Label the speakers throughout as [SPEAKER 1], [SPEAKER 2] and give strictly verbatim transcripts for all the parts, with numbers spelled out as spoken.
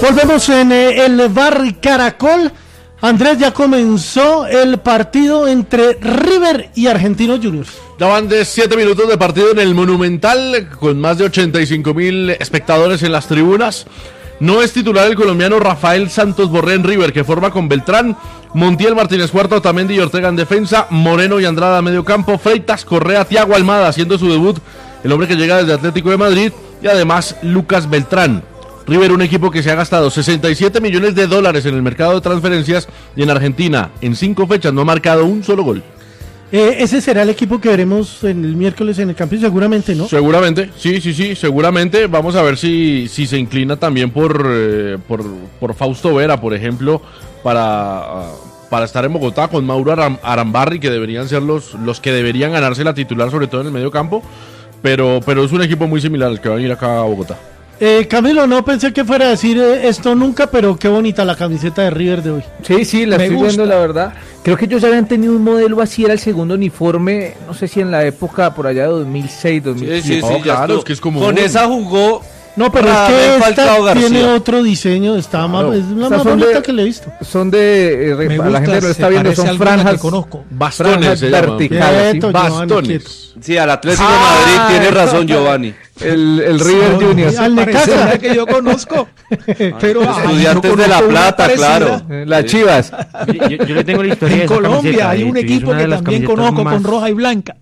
[SPEAKER 1] Volvemos en eh, el bar Caracol. Andrés, ya comenzó el partido entre River y Argentinos Juniors.
[SPEAKER 2] Ya van de siete minutos de partido en el Monumental, con más de ochenta y cinco mil espectadores en las tribunas. No es titular el colombiano Rafael Santos Borré en River, que forma con Beltrán, Montiel, Martínez Cuarto, Otamendi y Ortega en defensa, Moreno y Andrada a medio campo, Freitas, Correa, Thiago Almada haciendo su debut, el hombre que llega desde Atlético de Madrid, y además Lucas Beltrán. River, un equipo que se ha gastado sesenta y siete millones de dólares en el mercado de transferencias, y en Argentina, en cinco fechas, no ha marcado un solo gol.
[SPEAKER 1] Eh, ese será el equipo que veremos en el miércoles en el Campín, seguramente, ¿no?
[SPEAKER 2] Seguramente, sí, sí, sí, seguramente. Vamos a ver si, si se inclina también por, eh, por, por Fausto Vera, por ejemplo, para, uh, para estar en Bogotá con Mauro Aram, Arambarri, que deberían ser los, los que deberían ganarse la titular, sobre todo en el medio campo. Pero, pero es un equipo muy similar al que va a ir acá a Bogotá.
[SPEAKER 1] Eh, Camilo, no pensé que fuera a decir eh, esto nunca, pero qué bonita la camiseta de River de hoy.
[SPEAKER 3] Sí, sí, la
[SPEAKER 1] Me
[SPEAKER 3] estoy
[SPEAKER 1] gusta.
[SPEAKER 3] viendo, la verdad. Creo que ellos habían tenido un modelo así, era el segundo uniforme, no sé si en la época por allá de dos mil seis, dos mil siete.
[SPEAKER 2] Sí, sí, sí,
[SPEAKER 3] Oh,
[SPEAKER 2] ya
[SPEAKER 3] claro,
[SPEAKER 2] es que es como
[SPEAKER 4] Con
[SPEAKER 2] un-
[SPEAKER 4] esa jugó.
[SPEAKER 1] No, pero
[SPEAKER 4] Ah,
[SPEAKER 1] es que
[SPEAKER 4] me
[SPEAKER 1] esta
[SPEAKER 4] Falcao García.
[SPEAKER 1] tiene otro diseño, está
[SPEAKER 2] Claro.
[SPEAKER 1] más, es la
[SPEAKER 3] Estas
[SPEAKER 1] más
[SPEAKER 3] son
[SPEAKER 1] bonita
[SPEAKER 3] de-
[SPEAKER 1] que le he visto.
[SPEAKER 3] Son de, eh,
[SPEAKER 5] Me
[SPEAKER 3] para la
[SPEAKER 5] gusta,
[SPEAKER 3] gente que lo
[SPEAKER 5] se
[SPEAKER 3] está viendo,
[SPEAKER 5] parece a
[SPEAKER 3] son
[SPEAKER 5] alguna
[SPEAKER 3] franjas,
[SPEAKER 5] que conozco.
[SPEAKER 2] Bastones
[SPEAKER 3] franjas
[SPEAKER 2] se llaman.
[SPEAKER 3] verticales,
[SPEAKER 1] Quieto,
[SPEAKER 3] sí.
[SPEAKER 1] Giovanni,
[SPEAKER 2] Bastones.
[SPEAKER 4] Sí, al Atlético
[SPEAKER 3] Ah,
[SPEAKER 4] de Madrid tiene
[SPEAKER 3] eso.
[SPEAKER 4] razón Giovanni.
[SPEAKER 3] El, el River
[SPEAKER 5] Son-
[SPEAKER 3] Juniors.
[SPEAKER 1] Al
[SPEAKER 5] parece
[SPEAKER 1] Necaxa.
[SPEAKER 5] a la que yo conozco. Pero ay,
[SPEAKER 4] Estudiantes
[SPEAKER 5] yo
[SPEAKER 4] de La
[SPEAKER 5] conozco una
[SPEAKER 4] Plata,
[SPEAKER 5] parecida.
[SPEAKER 4] claro.
[SPEAKER 3] Eh, Las Chivas.
[SPEAKER 6] Yo, yo- yo le tengo la historia de
[SPEAKER 5] En
[SPEAKER 6] esa
[SPEAKER 5] Colombia
[SPEAKER 6] camiseta,
[SPEAKER 5] hay
[SPEAKER 6] de
[SPEAKER 5] un
[SPEAKER 6] hecho, y es
[SPEAKER 5] equipo
[SPEAKER 6] una de
[SPEAKER 5] que
[SPEAKER 6] las
[SPEAKER 5] también
[SPEAKER 6] camisetas
[SPEAKER 5] conozco
[SPEAKER 6] más-
[SPEAKER 5] con roja y blanca.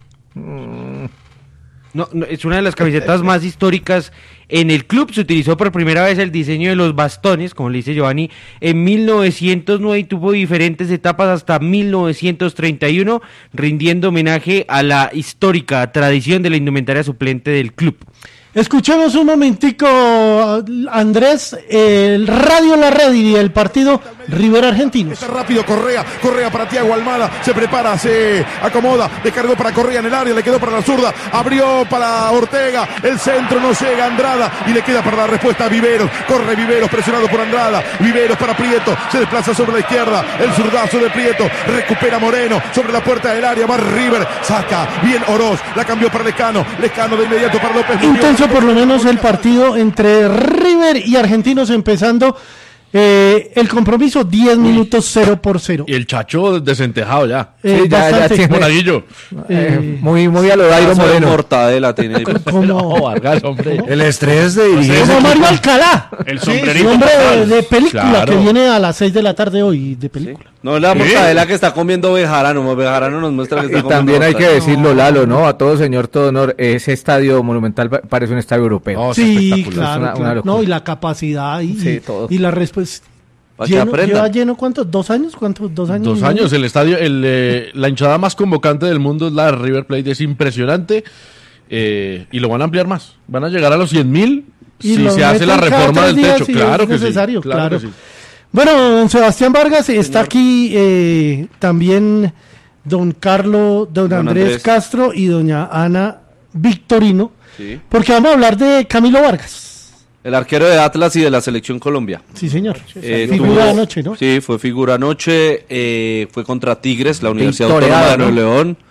[SPEAKER 6] No, no, es una de las camisetas más históricas en el club. Se utilizó por primera vez el diseño de los bastones, como le dice Giovanni, en mil novecientos nueve y tuvo diferentes etapas hasta mil novecientos treinta y uno, rindiendo homenaje a la histórica tradición de la indumentaria suplente del club.
[SPEAKER 1] Escuchemos un momentico, Andrés, el Radio La Red y el partido River Argentinos.
[SPEAKER 7] Está rápido Correa, Correa para Thiago Almada, se prepara, se acomoda, descargó para Correa en el área, le quedó para la zurda, abrió para Ortega, el centro no llega Andrada y le queda para la respuesta a Viveros, corre Viveros presionado por Andrada, Viveros para Prieto, se desplaza sobre la izquierda, el zurdazo de Prieto, recupera Moreno sobre la puerta del área, va River, saca bien Oroz, la cambió para Lescano, Lescano de inmediato para López Muñoz.
[SPEAKER 1] Intenso por lo menos el partido entre River y Argentinos, empezando eh, el compromiso diez minutos cero por cero.
[SPEAKER 2] Y el Chacho desentejado ya.
[SPEAKER 1] Eh,
[SPEAKER 3] Sí, ya- ya
[SPEAKER 1] bastante.
[SPEAKER 3] tiene-
[SPEAKER 2] Monaguillo.
[SPEAKER 3] Eh, muy, muy a lo Dairo
[SPEAKER 4] Pedazo de
[SPEAKER 3] Moreno.
[SPEAKER 4] mortadela tiene ahí.
[SPEAKER 1] Como,
[SPEAKER 2] No, Vargas, hombre.
[SPEAKER 8] El estrés de dirigir.
[SPEAKER 1] como
[SPEAKER 8] ese
[SPEAKER 1] Mario
[SPEAKER 8] equipo.
[SPEAKER 1] Alcalá.
[SPEAKER 2] El
[SPEAKER 1] Sí,
[SPEAKER 2] sombrerito
[SPEAKER 1] nombre de,
[SPEAKER 2] total.
[SPEAKER 1] de película
[SPEAKER 2] Claro.
[SPEAKER 1] que viene a las seis de la tarde hoy de película.
[SPEAKER 4] No es la
[SPEAKER 2] ¿Sí?
[SPEAKER 4] mortadela que está comiendo Bejarano. Bejarano nos muestra que está
[SPEAKER 3] Y
[SPEAKER 4] comiendo
[SPEAKER 3] también hay que
[SPEAKER 4] mortadela.
[SPEAKER 3] decirlo, Lalo, ¿no? A todo señor, todo honor, ese estadio monumental pa- parece un estadio europeo.
[SPEAKER 2] No, es
[SPEAKER 1] Sí,
[SPEAKER 2] espectacular.
[SPEAKER 1] claro,
[SPEAKER 3] Es una-
[SPEAKER 1] claro.
[SPEAKER 3] una locura.
[SPEAKER 1] No, y la capacidad y,
[SPEAKER 3] Sí, todo.
[SPEAKER 1] y la respuesta.
[SPEAKER 4] Pa' que
[SPEAKER 1] Lleno,
[SPEAKER 4] aprendan.
[SPEAKER 1] ¿Lleva lleno cuántos? ¿Dos años? ¿Cuántos? ¿Dos años?
[SPEAKER 2] Dos
[SPEAKER 1] y
[SPEAKER 2] años,
[SPEAKER 1] medio?
[SPEAKER 2] el estadio, el, eh, la hinchada más convocante del mundo es la de River Plate, es impresionante, eh, y lo van a ampliar más, van a llegar a los cien mil
[SPEAKER 1] Y
[SPEAKER 2] si
[SPEAKER 1] lo
[SPEAKER 2] se hace la
[SPEAKER 1] meten cada
[SPEAKER 2] reforma
[SPEAKER 1] tres
[SPEAKER 2] del
[SPEAKER 1] días
[SPEAKER 2] techo,
[SPEAKER 1] si
[SPEAKER 2] claro
[SPEAKER 1] es
[SPEAKER 2] que sí,
[SPEAKER 1] necesario, claro.
[SPEAKER 2] que sí.
[SPEAKER 1] Bueno, don Sebastián Vargas, está aquí eh, también don Carlos, don,
[SPEAKER 4] Don
[SPEAKER 1] Andrés,
[SPEAKER 4] Andrés.
[SPEAKER 1] Castro y doña Ana Victorino,
[SPEAKER 4] Sí.
[SPEAKER 1] porque vamos a hablar de Camilo Vargas.
[SPEAKER 4] El arquero de Atlas y de la Selección Colombia.
[SPEAKER 1] Sí, señor.
[SPEAKER 4] Eh,
[SPEAKER 1] Figura
[SPEAKER 4] tuvo-
[SPEAKER 1] anoche, ¿no?
[SPEAKER 4] Sí, fue figura anoche. eh, fue contra Tigres, la Universidad
[SPEAKER 3] Victoriado,
[SPEAKER 4] Autónoma de
[SPEAKER 3] ¿no?
[SPEAKER 4] Nuevo León.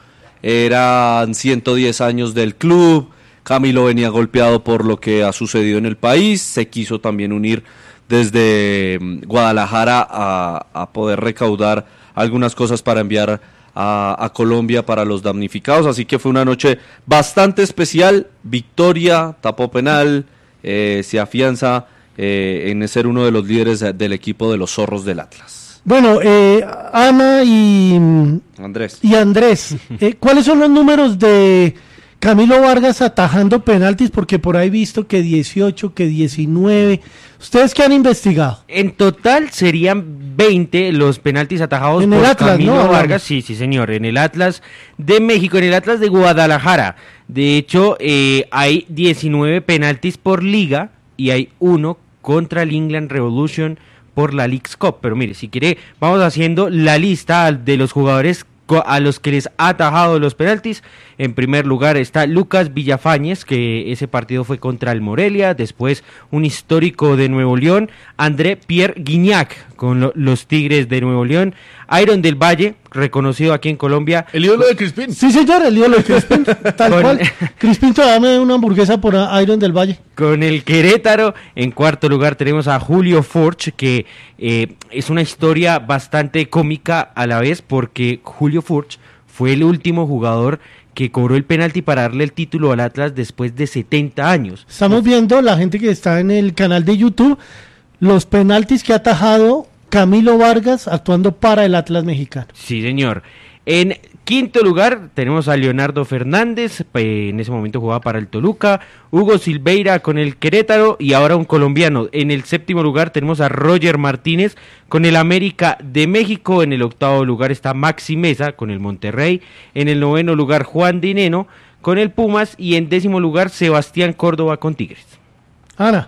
[SPEAKER 4] Eran ciento diez años del club. Camilo venía golpeado por lo que ha sucedido en el país. Se quiso también unir desde mm, Guadalajara a, a poder recaudar algunas cosas para enviar a, a Colombia para los damnificados. Así que fue una noche bastante especial. Victoria, tapó penal. Eh, se afianza eh, en ser uno de los líderes de- del equipo de los Zorros del Atlas.
[SPEAKER 1] Bueno, eh, Ana y,
[SPEAKER 4] Andrés.
[SPEAKER 1] y Andrés, eh, ¿cuáles son los números de Camilo Vargas atajando penaltis? Porque por ahí he visto que dieciocho, que diecinueve. ¿Ustedes qué han investigado?
[SPEAKER 6] En total serían veinte los penaltis atajados
[SPEAKER 1] En
[SPEAKER 6] por
[SPEAKER 1] el Atlas,
[SPEAKER 6] Camilo
[SPEAKER 1] ¿no? Hablamos.
[SPEAKER 6] Vargas. Sí, sí, señor. En el Atlas de México, en el Atlas de Guadalajara. De hecho, eh, hay diecinueve penaltis por liga y hay uno contra el England Revolution por la Leagues Cup. Pero mire, si quiere, vamos haciendo la lista de los jugadores co- a los que les ha atajado los penaltis. En primer lugar está Lucas Villafañez, que ese partido fue contra el Morelia. Después un histórico de Nuevo León, André Pierre Guignac con lo- los Tigres de Nuevo León. Iron del Valle reconocido aquí en Colombia.
[SPEAKER 2] El ídolo de Crispín.
[SPEAKER 1] Sí, señor, el ídolo de Crispín, tal
[SPEAKER 6] Con-
[SPEAKER 1] cual. Crispín, todavía me da una hamburguesa por Iron del Valle.
[SPEAKER 6] Con el Querétaro, en cuarto lugar tenemos a Julio Furch, que eh, es una historia bastante cómica a la vez, porque Julio Furch fue el último jugador que cobró el penalti para darle el título al Atlas después de setenta años.
[SPEAKER 1] Estamos viendo, la gente que está en el canal de YouTube, los penaltis que ha atajado Camilo Vargas actuando para el Atlas mexicano.
[SPEAKER 6] Sí, señor. En quinto lugar tenemos a Leonardo Fernández, eh, en ese momento jugaba para el Toluca, Hugo Silveira con el Querétaro y ahora un colombiano. En el séptimo lugar tenemos a Roger Martínez con el América de México, en el octavo lugar está Maxi Mesa con el Monterrey, en el noveno lugar Juan Dineno con el Pumas y en décimo lugar Sebastián Córdoba con Tigres.
[SPEAKER 1] Ana.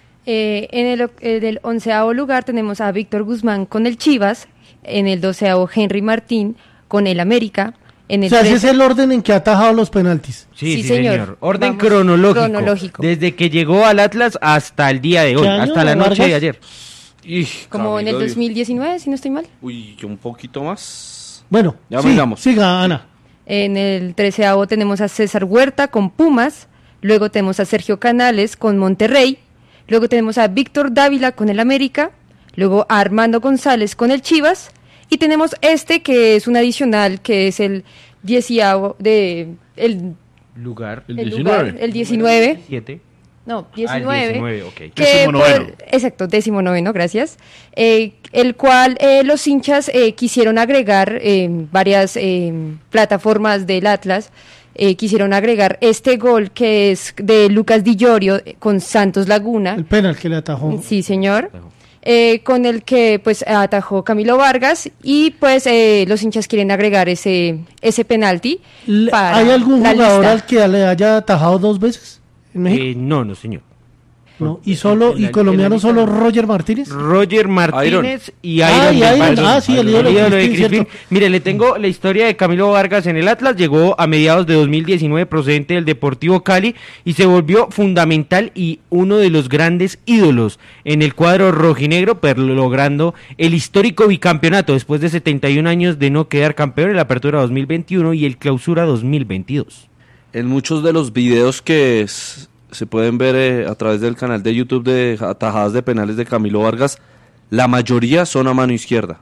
[SPEAKER 8] Eh, en el, en el onceavo lugar tenemos a Víctor Guzmán con el Chivas, en el doceavo Henry Martín con el América, en el
[SPEAKER 1] O sea, ese es
[SPEAKER 8] trece
[SPEAKER 1] el orden en que ha atajado los penaltis.
[SPEAKER 6] Sí,
[SPEAKER 8] Sí,
[SPEAKER 6] sí,
[SPEAKER 8] señor.
[SPEAKER 6] señor. Orden
[SPEAKER 8] Vamos,
[SPEAKER 6] cronológico,
[SPEAKER 8] cronológico.
[SPEAKER 6] desde que llegó al Atlas hasta el día de hoy,
[SPEAKER 1] ¿Qué año,
[SPEAKER 6] hasta la
[SPEAKER 1] Vargas?
[SPEAKER 6] noche de ayer.
[SPEAKER 4] Y,
[SPEAKER 8] como en el
[SPEAKER 4] Camilo,
[SPEAKER 8] dos mil diecinueve, si no estoy mal.
[SPEAKER 4] Uy, un poquito más.
[SPEAKER 1] Bueno,
[SPEAKER 4] Ya
[SPEAKER 1] sí,
[SPEAKER 4] miramos.
[SPEAKER 1] siga, Ana.
[SPEAKER 8] En el treceavo tenemos a César Huerta con Pumas, luego tenemos a Sergio Canales con Monterrey, luego tenemos a Víctor Dávila con el América, luego a Armando González con el Chivas, y tenemos este que es un adicional, que es el dieciavo de el,
[SPEAKER 6] Lugar.
[SPEAKER 2] El
[SPEAKER 8] el
[SPEAKER 2] diecinueve.
[SPEAKER 8] lugar, el diecinueve,
[SPEAKER 6] siete.
[SPEAKER 8] no,
[SPEAKER 6] Ah, el
[SPEAKER 8] diecinueve,
[SPEAKER 6] diecinueve, ok.
[SPEAKER 8] que
[SPEAKER 7] Decimonoveno.
[SPEAKER 8] por- exacto, décimo noveno, gracias, eh, el cual eh, los hinchas eh, quisieron agregar eh, varias eh, plataformas del Atlas, eh, quisieron agregar este gol que es de Lucas Di Llorio eh, con Santos Laguna,
[SPEAKER 1] El penal que le atajó.
[SPEAKER 8] sí señor, eh, con el que pues atajó Camilo Vargas y pues eh, los hinchas quieren agregar ese ese penalti.
[SPEAKER 1] Le-
[SPEAKER 8] para
[SPEAKER 1] ¿Hay algún
[SPEAKER 8] la
[SPEAKER 1] jugador
[SPEAKER 8] lista.
[SPEAKER 1] al que le haya atajado dos veces en México?
[SPEAKER 6] Eh, no, no, señor.
[SPEAKER 1] No, y solo,
[SPEAKER 6] en la-
[SPEAKER 1] y colombiano
[SPEAKER 6] en la lista
[SPEAKER 1] solo
[SPEAKER 6] no.
[SPEAKER 1] Roger Martínez.
[SPEAKER 6] Roger Martínez y Iron.
[SPEAKER 1] Ah, y
[SPEAKER 6] del
[SPEAKER 1] Iron.
[SPEAKER 6] Valle.
[SPEAKER 1] Ah, sí, el ídolo de Crispín,
[SPEAKER 6] Crispín.
[SPEAKER 1] cierto.
[SPEAKER 6] Mire, le tengo la historia de Camilo Vargas en el Atlas. Llegó a mediados de dos mil diecinueve procedente del Deportivo Cali y se volvió fundamental y uno de los grandes ídolos en el cuadro rojinegro, pero logrando el histórico bicampeonato después de setenta y un años de no quedar campeón en la Apertura dos mil veintiuno y el Clausura dos mil veintidós.
[SPEAKER 4] En muchos de los videos que s- se pueden ver eh, a través del canal de YouTube de atajadas de penales de Camilo Vargas, la mayoría son a mano izquierda.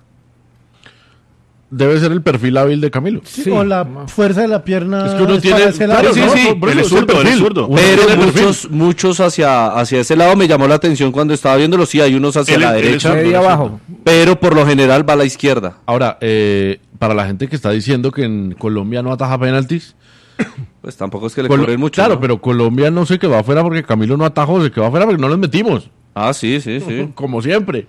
[SPEAKER 2] Debe ser el perfil hábil de Camilo.
[SPEAKER 1] Sí, o la fuerza de la pierna.
[SPEAKER 2] Es que uno
[SPEAKER 1] es
[SPEAKER 2] tiene-
[SPEAKER 1] para ese lado,
[SPEAKER 2] claro,
[SPEAKER 4] sí,
[SPEAKER 1] ¿no?
[SPEAKER 4] sí,
[SPEAKER 2] por
[SPEAKER 7] él
[SPEAKER 2] eso
[SPEAKER 7] es zurdo,
[SPEAKER 2] el
[SPEAKER 7] él es
[SPEAKER 2] perfil.
[SPEAKER 7] zurdo.
[SPEAKER 2] Uno
[SPEAKER 4] Pero
[SPEAKER 2] tiene el perfil.
[SPEAKER 4] muchos, muchos hacia, hacia ese lado me llamó la atención cuando estaba viéndolo. Sí, hay unos hacia
[SPEAKER 7] Él-
[SPEAKER 4] la
[SPEAKER 7] él es
[SPEAKER 4] derecha,
[SPEAKER 7] zurdo,
[SPEAKER 3] Medio
[SPEAKER 7] él es
[SPEAKER 3] abajo.
[SPEAKER 4] pero por lo general va a la izquierda.
[SPEAKER 2] Ahora, eh, para la gente que está diciendo que en Colombia no ataja penaltis,
[SPEAKER 4] Pues tampoco es que le
[SPEAKER 2] Colo-
[SPEAKER 4] cobren mucho.
[SPEAKER 2] claro,
[SPEAKER 4] ¿no?
[SPEAKER 2] pero Colombia no se quedó afuera porque Camilo no atajó, se quedó afuera porque no los metimos,
[SPEAKER 4] Ah, sí, sí, sí.
[SPEAKER 2] como siempre.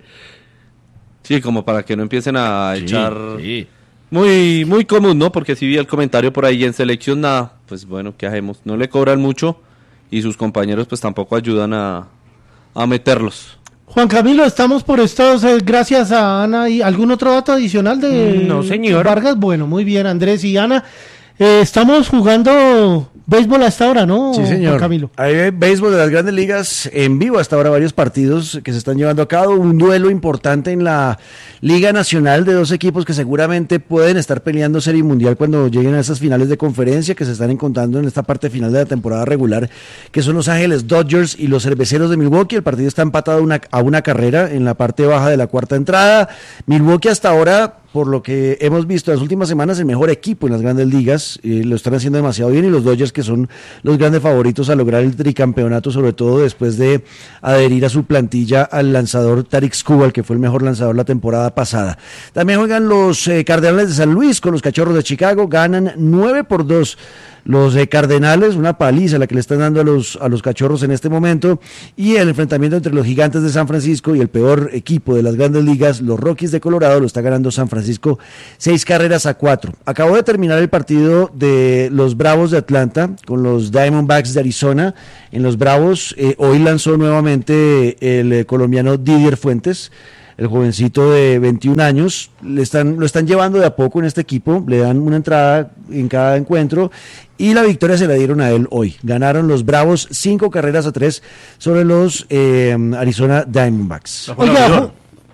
[SPEAKER 4] Sí, como para que no empiecen a echar...
[SPEAKER 2] Sí.
[SPEAKER 4] Muy, muy común, ¿no? Porque si vi el comentario por ahí en selección, nada, pues bueno, ¿qué hacemos? No le cobran mucho y sus compañeros pues tampoco ayudan a, a meterlos.
[SPEAKER 1] Juan Camilo, estamos por estos, eh, gracias a Ana. ¿Y algún otro dato adicional de
[SPEAKER 6] No, señor.
[SPEAKER 1] Vargas? Bueno, muy bien, Andrés y Ana. Eh, estamos jugando béisbol hasta ahora, ¿no?
[SPEAKER 9] Sí, señor.
[SPEAKER 1] Juan Camilo.
[SPEAKER 9] Hay béisbol de las grandes ligas en vivo hasta ahora, varios partidos que se están llevando a cabo. Un duelo importante en la Liga Nacional de dos equipos que seguramente pueden estar peleando Serie Mundial cuando lleguen a esas finales de conferencia que se están encontrando en esta parte final de la temporada regular, que son Los Ángeles Dodgers y los Cerveceros de Milwaukee. El partido está empatado a una, a una carrera en la parte baja de la cuarta entrada. Milwaukee hasta ahora, por lo que hemos visto en las últimas semanas, el mejor equipo en las grandes ligas, eh, lo están haciendo demasiado bien, y los Dodgers, que son los grandes favoritos a lograr el tricampeonato, sobre todo después de adherir a su plantilla al lanzador Tarik Skubal, que fue el mejor lanzador la temporada pasada. También juegan los eh, Cardenales de San Luis con los Cachorros de Chicago, ganan nueve por dos. Los eh, Cardenales, una paliza la que le están dando a los, a los Cachorros en este momento, y el enfrentamiento entre los Gigantes de San Francisco y el peor equipo de las grandes ligas, los Rockies de Colorado, lo está ganando San Francisco seis carreras a cuatro. Acabó de terminar el partido de los Bravos de Atlanta con los Diamondbacks de Arizona. En los Bravos eh, hoy lanzó nuevamente el eh, colombiano Didier Fuentes, el jovencito de veintiún años. Le están, lo están llevando de a poco en este equipo, le dan una entrada en cada encuentro, y la victoria se la dieron a él hoy. Ganaron los Bravos cinco carreras a tres sobre los eh, Arizona Diamondbacks.
[SPEAKER 1] Oiga, Ju-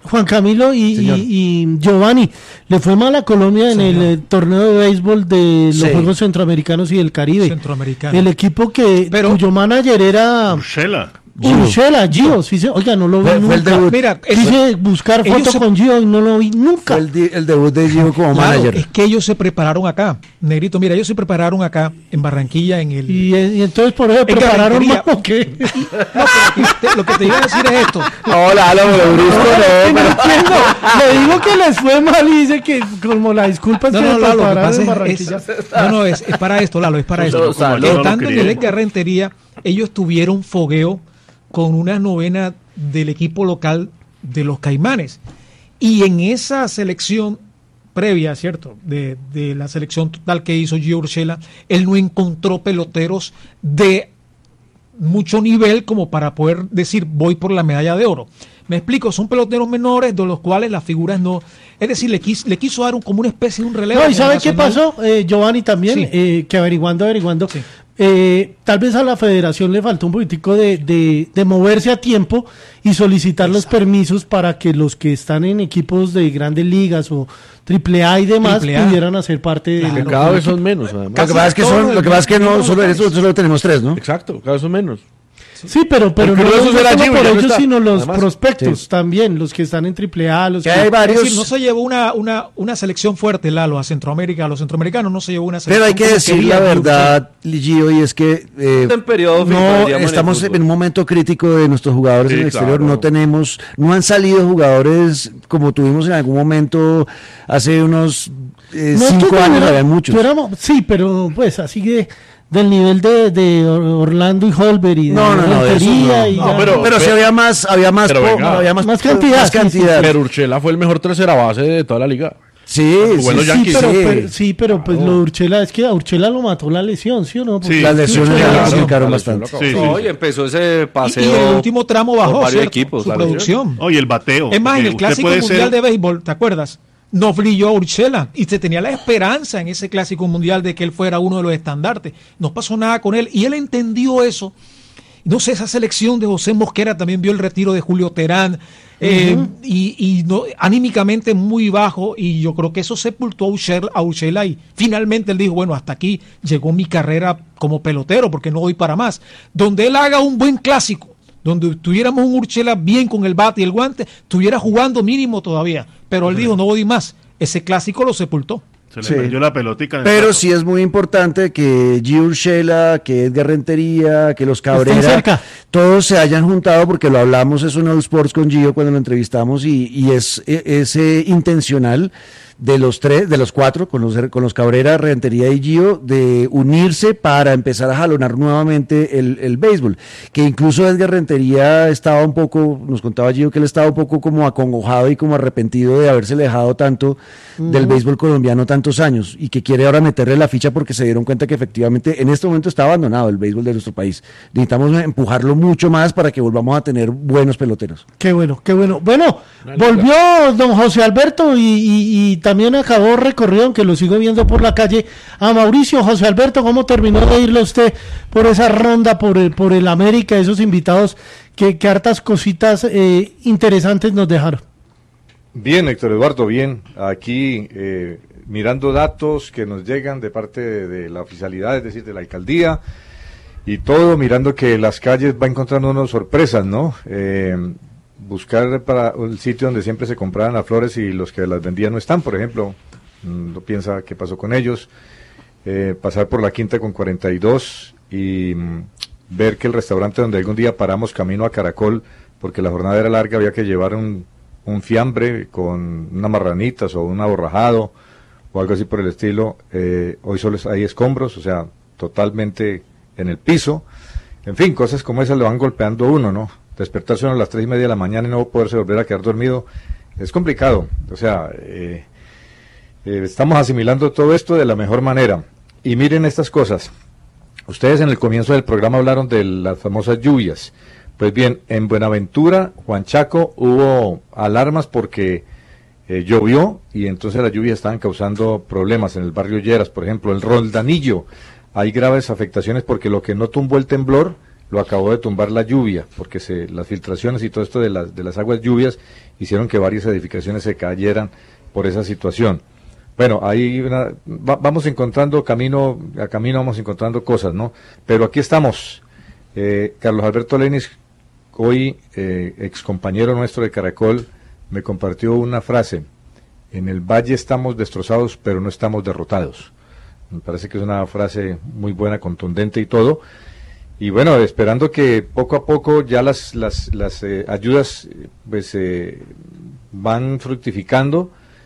[SPEAKER 1] Juan Camilo y, y, y Giovanni, le fue mal a Colombia en Señor. el eh, torneo de béisbol de los sí. Juegos Centroamericanos y del Caribe.
[SPEAKER 5] Centroamericano.
[SPEAKER 1] El equipo que Pero, cuyo manager era
[SPEAKER 10] Urshela.
[SPEAKER 1] Urshela, Gio, sí, oiga, no lo vi
[SPEAKER 9] fue,
[SPEAKER 1] nunca.
[SPEAKER 9] Fue el debut.
[SPEAKER 1] Mira, quise buscar fotos se... con Gio y no lo vi nunca.
[SPEAKER 9] Fue el, di el debut de Gio como
[SPEAKER 5] claro,
[SPEAKER 9] manager.
[SPEAKER 5] Es que ellos se prepararon acá, Negrito, mira, ellos se prepararon acá en Barranquilla en el...
[SPEAKER 1] Y, y entonces por eso prepararon más, ¿o qué?
[SPEAKER 5] No, pero te, lo que te iba a decir es esto.
[SPEAKER 9] Hola, hola,
[SPEAKER 1] no, no, entiendo. Le digo que les fue mal y dice que como la disculpa es
[SPEAKER 5] no,
[SPEAKER 1] que
[SPEAKER 5] no,
[SPEAKER 1] se
[SPEAKER 5] Lalo,
[SPEAKER 1] prepararon en
[SPEAKER 5] es,
[SPEAKER 1] Barranquilla.
[SPEAKER 5] Es, no, no, es, es para esto, Lalo, es para esto. Estando en el Edgar Rentería, ellos tuvieron fogueo con una novena del equipo local de los Caimanes. Y en esa selección previa, ¿cierto? De, de la selección total que hizo Gio Urshela, él no encontró peloteros de mucho nivel como para poder decir voy por la medalla de oro. Me explico, son peloteros menores de los cuales las figuras no... Es decir, le quiso, le quiso dar un, como una especie de un relevo.
[SPEAKER 1] No, ¿y sabe qué pasó, eh, Giovanni, también? Sí. Eh, que averiguando, averiguando... Sí. Eh, tal vez a la federación le faltó un poquitico de, de, de moverse a tiempo y solicitar Exacto. los permisos para que los que están en equipos de grandes ligas o triple A y demás pudieran hacer parte
[SPEAKER 2] claro,
[SPEAKER 1] de...
[SPEAKER 2] Cada vez son menos, además.
[SPEAKER 9] Lo que pasa es que, son, lo que, pasa es que no, solo, eso, solo tenemos tres, ¿no?
[SPEAKER 2] Exacto, cada vez son menos.
[SPEAKER 1] Sí, pero, pero no, no, no
[SPEAKER 2] Gio,
[SPEAKER 1] por ellos,
[SPEAKER 2] está.
[SPEAKER 1] sino los Además, prospectos sí. también, los que están en triple A, los que...
[SPEAKER 5] Hay varios... Es decir, no se llevó una, una, una selección fuerte, Lalo, a Centroamérica, a los centroamericanos no se llevó una selección.
[SPEAKER 9] Pero hay que decir la verdad, Gio, y es que eh,
[SPEAKER 4] en periodo
[SPEAKER 9] no estamos en un momento crítico de nuestros jugadores sí, en el exterior, claro. no tenemos, no han salido jugadores como tuvimos en algún momento hace unos eh, no, cinco años, había muchos.
[SPEAKER 1] Éramos, sí, pero pues así que... Del nivel de, de Orlando y Holber y de
[SPEAKER 9] no, no, no, eso no.
[SPEAKER 1] Y
[SPEAKER 9] no pero, pero sí había más, había más,
[SPEAKER 2] po,
[SPEAKER 9] venga, había más,
[SPEAKER 1] más cantidad. Más
[SPEAKER 9] cantidad.
[SPEAKER 2] Sí, sí. Pero Urshela fue el mejor tercera base de toda la liga.
[SPEAKER 9] Sí, sí,
[SPEAKER 1] sí, pero, pero, sí, pero pues claro. lo de Urshela, es que a Urshela lo mató la lesión, ¿sí o no?
[SPEAKER 9] Porque sí, las lesiones le complicaron bastante.
[SPEAKER 4] Sí, sí, no, y empezó ese paseo.
[SPEAKER 5] Y, y el último tramo bajó,
[SPEAKER 4] varios equipos,
[SPEAKER 5] su producción.
[SPEAKER 10] Oye, el bateo.
[SPEAKER 5] Es más, en el Clásico Mundial ser... de Béisbol, ¿te acuerdas? No brilló Urshela y se tenía la esperanza en ese Clásico Mundial de que él fuera uno de los estandartes. No pasó nada con él y él entendió eso. No sé, esa selección de José Mosquera también vio el retiro de Julio Terán eh, uh-huh. y, y no, anímicamente muy bajo, y yo creo que eso sepultó a Urshela, a Urshela y finalmente él dijo, bueno, hasta aquí llegó mi carrera como pelotero porque no doy para más. Donde él haga un buen clásico, donde tuviéramos un Urshela bien con el bate y el guante, estuviera jugando mínimo todavía, pero él dijo, no voy más, ese clásico lo sepultó.
[SPEAKER 10] Se le
[SPEAKER 9] sí.
[SPEAKER 10] perdió la pelotica.
[SPEAKER 9] Pero plato. Sí es muy importante que Gio Urshela, que Edgar Rentería, que los Cabrera, todos se hayan juntado, porque lo hablamos eso en All Sports con Gio cuando lo entrevistamos, y, y es, es eh, intencional de los tres, de los cuatro, con los, con los Cabrera, Rentería y Gio, de unirse para empezar a jalonar nuevamente el, el béisbol. Que incluso Edgar Rentería estaba un poco, nos contaba Gio que él estaba un poco como acongojado y como arrepentido de haberse dejado tanto uh-huh. del béisbol colombiano tantos años, y que quiere ahora meterle la ficha porque se dieron cuenta que efectivamente en este momento está abandonado el béisbol de nuestro país. Necesitamos empujarlo mucho más para que volvamos a tener buenos peloteros.
[SPEAKER 1] Qué bueno, qué bueno. Bueno, volvió don José Alberto y, y, y también acabó recorrido, aunque lo sigo viendo por la calle, a Mauricio. José Alberto, ¿cómo terminó de irle usted por esa ronda, por el, por el América, esos invitados que, que hartas cositas eh, interesantes nos dejaron?
[SPEAKER 11] Bien, Héctor Eduardo, bien. Aquí eh, mirando datos que nos llegan de parte de, de la oficialidad, es decir, de la alcaldía, y todo mirando que las calles va encontrando unas sorpresas, ¿no? Eh, buscar para el sitio donde siempre se compraban las flores y los que las vendían no están, por ejemplo, no piensa qué pasó con ellos, eh, pasar por la Quinta con cuarenta y dos y mm, ver que el restaurante donde algún día paramos camino a Caracol, porque la jornada era larga, había que llevar un, un fiambre con unas marranitas o un aborrajado o algo así por el estilo, eh, hoy solo hay escombros, o sea, totalmente en el piso, en fin, cosas como esas le van golpeando a uno, ¿no? Despertarse a las tres y media de la mañana y no poderse volver a quedar dormido es complicado. O sea, eh, eh, estamos asimilando todo esto de la mejor manera. Y miren estas cosas. Ustedes en el comienzo del programa hablaron de las famosas lluvias. Pues bien, en Buenaventura, Juan Chaco, hubo alarmas porque eh, llovió y entonces las lluvias estaban causando problemas en el barrio Lleras, por ejemplo, el Roldanillo. Hay graves afectaciones porque lo que no tumbó el temblor lo acabó de tumbar la lluvia, porque se, las filtraciones y todo esto de las, de las aguas lluvias hicieron que varias edificaciones se cayeran por esa situación. Bueno, ahí una, va, vamos encontrando camino, a camino vamos encontrando cosas, ¿no? Pero aquí estamos. Eh, Carlos Alberto Lenis, hoy eh, ex compañero nuestro de Caracol, me compartió una frase: en el valle estamos destrozados, pero no estamos derrotados. Me parece que es una frase muy buena, contundente y todo. Y bueno, esperando que poco a poco ya las, las, las eh, ayudas pues eh, van fructificando.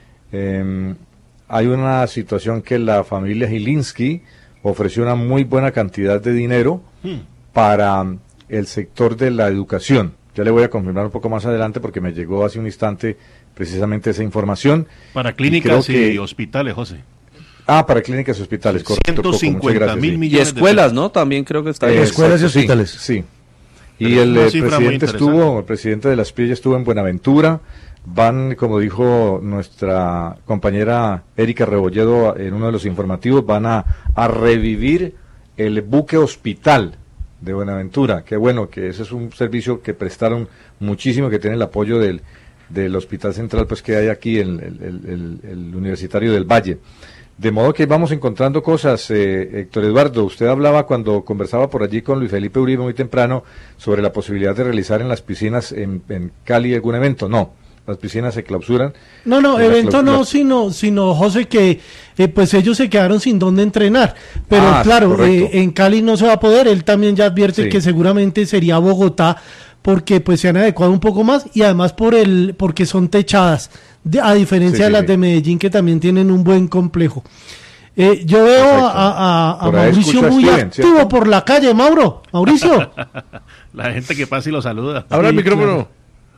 [SPEAKER 11] Eh, hay una situación que la familia Gilinski ofreció una muy buena cantidad de dinero hmm. para el sector de la educación. Ya le voy a confirmar un poco más adelante porque me llegó hace un instante precisamente esa información.
[SPEAKER 10] Para clínicas y, y que... hospitales, José.
[SPEAKER 11] Ah, para clínicas y hospitales, correcto.
[SPEAKER 10] ciento cincuenta mil millones.
[SPEAKER 4] Y escuelas, ¿no? También creo que está.
[SPEAKER 11] Eh, escuelas y hospitales. Sí. sí. Y el, el presidente estuvo, el presidente de las P I E estuvo en Buenaventura. Van, como dijo nuestra compañera Erika Rebolledo en uno de los informativos, van a, a revivir el buque hospital de Buenaventura. Qué bueno, que ese es un servicio que prestaron muchísimo, que tiene el apoyo del, del Hospital Central, pues que hay aquí, el, el, el, el Universitario del Valle. De modo que vamos encontrando cosas. eh, Héctor Eduardo, usted hablaba cuando conversaba por allí con Luis Felipe Uribe muy temprano sobre la posibilidad de realizar en las piscinas en, en Cali algún evento. No, las piscinas se clausuran.
[SPEAKER 1] No, no, evento no, sino, sino José, que eh, pues ellos se quedaron sin dónde entrenar. Pero ah, claro, eh, en Cali no se va a poder. Él también ya advierte sí. que seguramente sería Bogotá, porque pues se han adecuado un poco más y además por el porque son techadas, de, a diferencia sí, sí, de las sí. de Medellín, que también tienen un buen complejo. Eh, yo veo Perfecto. a, a, a Mauricio muy Steven, activo ¿cierto? Por la calle. Mauro, Mauricio.
[SPEAKER 10] La gente que pasa y lo saluda.
[SPEAKER 2] Ahora sí, el micrófono.
[SPEAKER 1] Claro.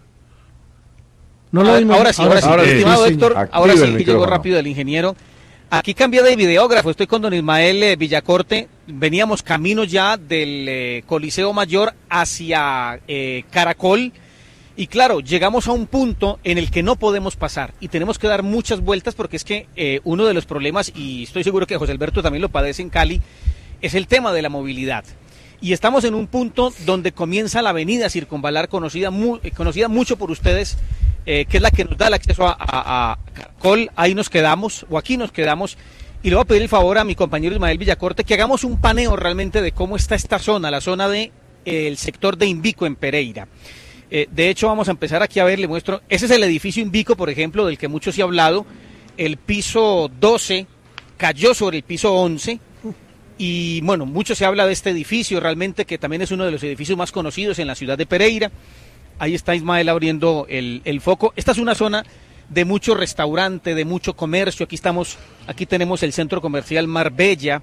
[SPEAKER 1] No lo
[SPEAKER 12] ahora, ahora sí, ahora sí. Ahora sí. Estimado sí, Héctor, Active ahora sí que llegó rápido el ingeniero. Aquí cambié de videógrafo, estoy con don Ismael eh, Villacorte, veníamos camino ya del eh, Coliseo Mayor hacia eh, Caracol, y claro, llegamos a un punto en el que no podemos pasar, y tenemos que dar muchas vueltas, porque es que eh, uno de los problemas, y estoy seguro que José Alberto también lo padece en Cali, es el tema de la movilidad. Y estamos en un punto donde comienza la avenida Circunvalar, conocida, mu conocida mucho por ustedes, eh, que es la que nos da el acceso a, a, a Caracol. Ahí nos quedamos, o aquí nos quedamos, y le voy a pedir el favor a mi compañero Ismael Villacorte que hagamos un paneo realmente de cómo está esta zona, la zona de eh, el sector de Invico en Pereira. Eh, de hecho, vamos a empezar aquí a ver, le muestro, ese es el edificio Invico, por ejemplo, del que mucho se ha hablado. El piso doce cayó sobre el piso once, y bueno, mucho se habla de este edificio, realmente que también es uno de los edificios más conocidos en la ciudad de Pereira. Ahí está Ismael abriendo el, el foco. Esta es una zona de mucho restaurante, de mucho comercio. Aquí estamos, aquí tenemos el centro comercial Marbella,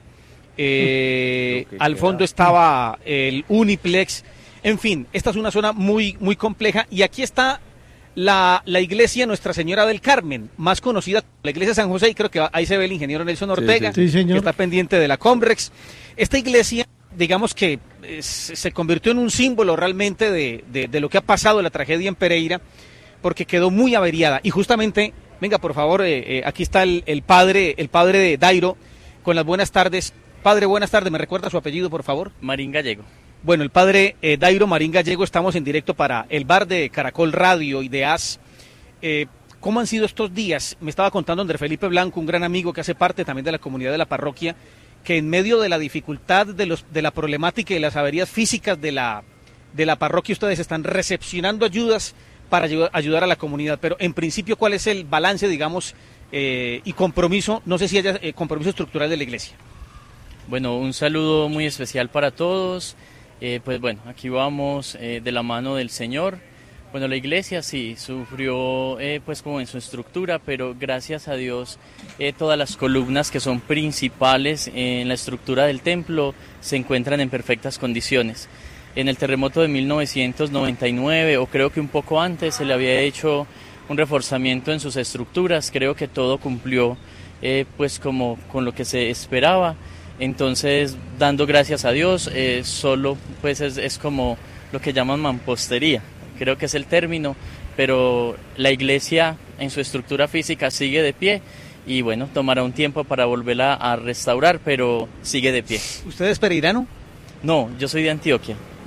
[SPEAKER 12] eh, al fondo estaba el Uniplex. En fin, esta es una zona muy, muy compleja, y aquí está La, la iglesia Nuestra Señora del Carmen, más conocida como la iglesia San José, y creo que ahí se ve el ingeniero Nelson Ortega,
[SPEAKER 1] sí, sí. Sí,
[SPEAKER 12] que está pendiente de la Comrex. Esta iglesia, digamos que es, se convirtió en un símbolo realmente de, de, de lo que ha pasado, la tragedia en Pereira, porque quedó muy averiada. Y justamente, venga por favor, eh, eh, aquí está el, el padre el padre de Dairo, con las buenas tardes. Padre, buenas tardes, ¿me recuerda su apellido, por favor?
[SPEAKER 13] Marín Gallego.
[SPEAKER 12] Bueno, el padre eh, Dairo Marín Gallego, estamos en directo para el bar de Caracol Radio y de A S. Eh, ¿Cómo han sido estos días? Me estaba contando Andrés Felipe Blanco, un gran amigo que hace parte también de la comunidad de la parroquia, que en medio de la dificultad, de, los, de la problemática y las averías físicas de la, de la parroquia, ustedes están recepcionando ayudas para ayudar a la comunidad. Pero en principio, ¿cuál es el balance, digamos, eh, y compromiso, no sé si haya eh, compromiso estructural de la iglesia?
[SPEAKER 13] Bueno, un saludo muy especial para todos. Eh, pues bueno, aquí vamos eh, de la mano del Señor. Bueno, la iglesia sí sufrió eh, pues como en su estructura, pero gracias a Dios eh, todas las columnas que son principales en la estructura del templo se encuentran en perfectas condiciones. En el terremoto de mil novecientos noventa y nueve, o creo que un poco antes, se le había hecho un reforzamiento en sus estructuras. Creo que todo cumplió eh, pues como con lo que se esperaba. Entonces, dando gracias a Dios, eh, solo pues es, es como lo que llaman mampostería, creo que es el término, pero la iglesia en su estructura física sigue de pie, y bueno, tomará un tiempo para volverla a restaurar, pero sigue de pie.
[SPEAKER 12] ¿Usted es pereirano?
[SPEAKER 13] No, yo soy de Antioquia.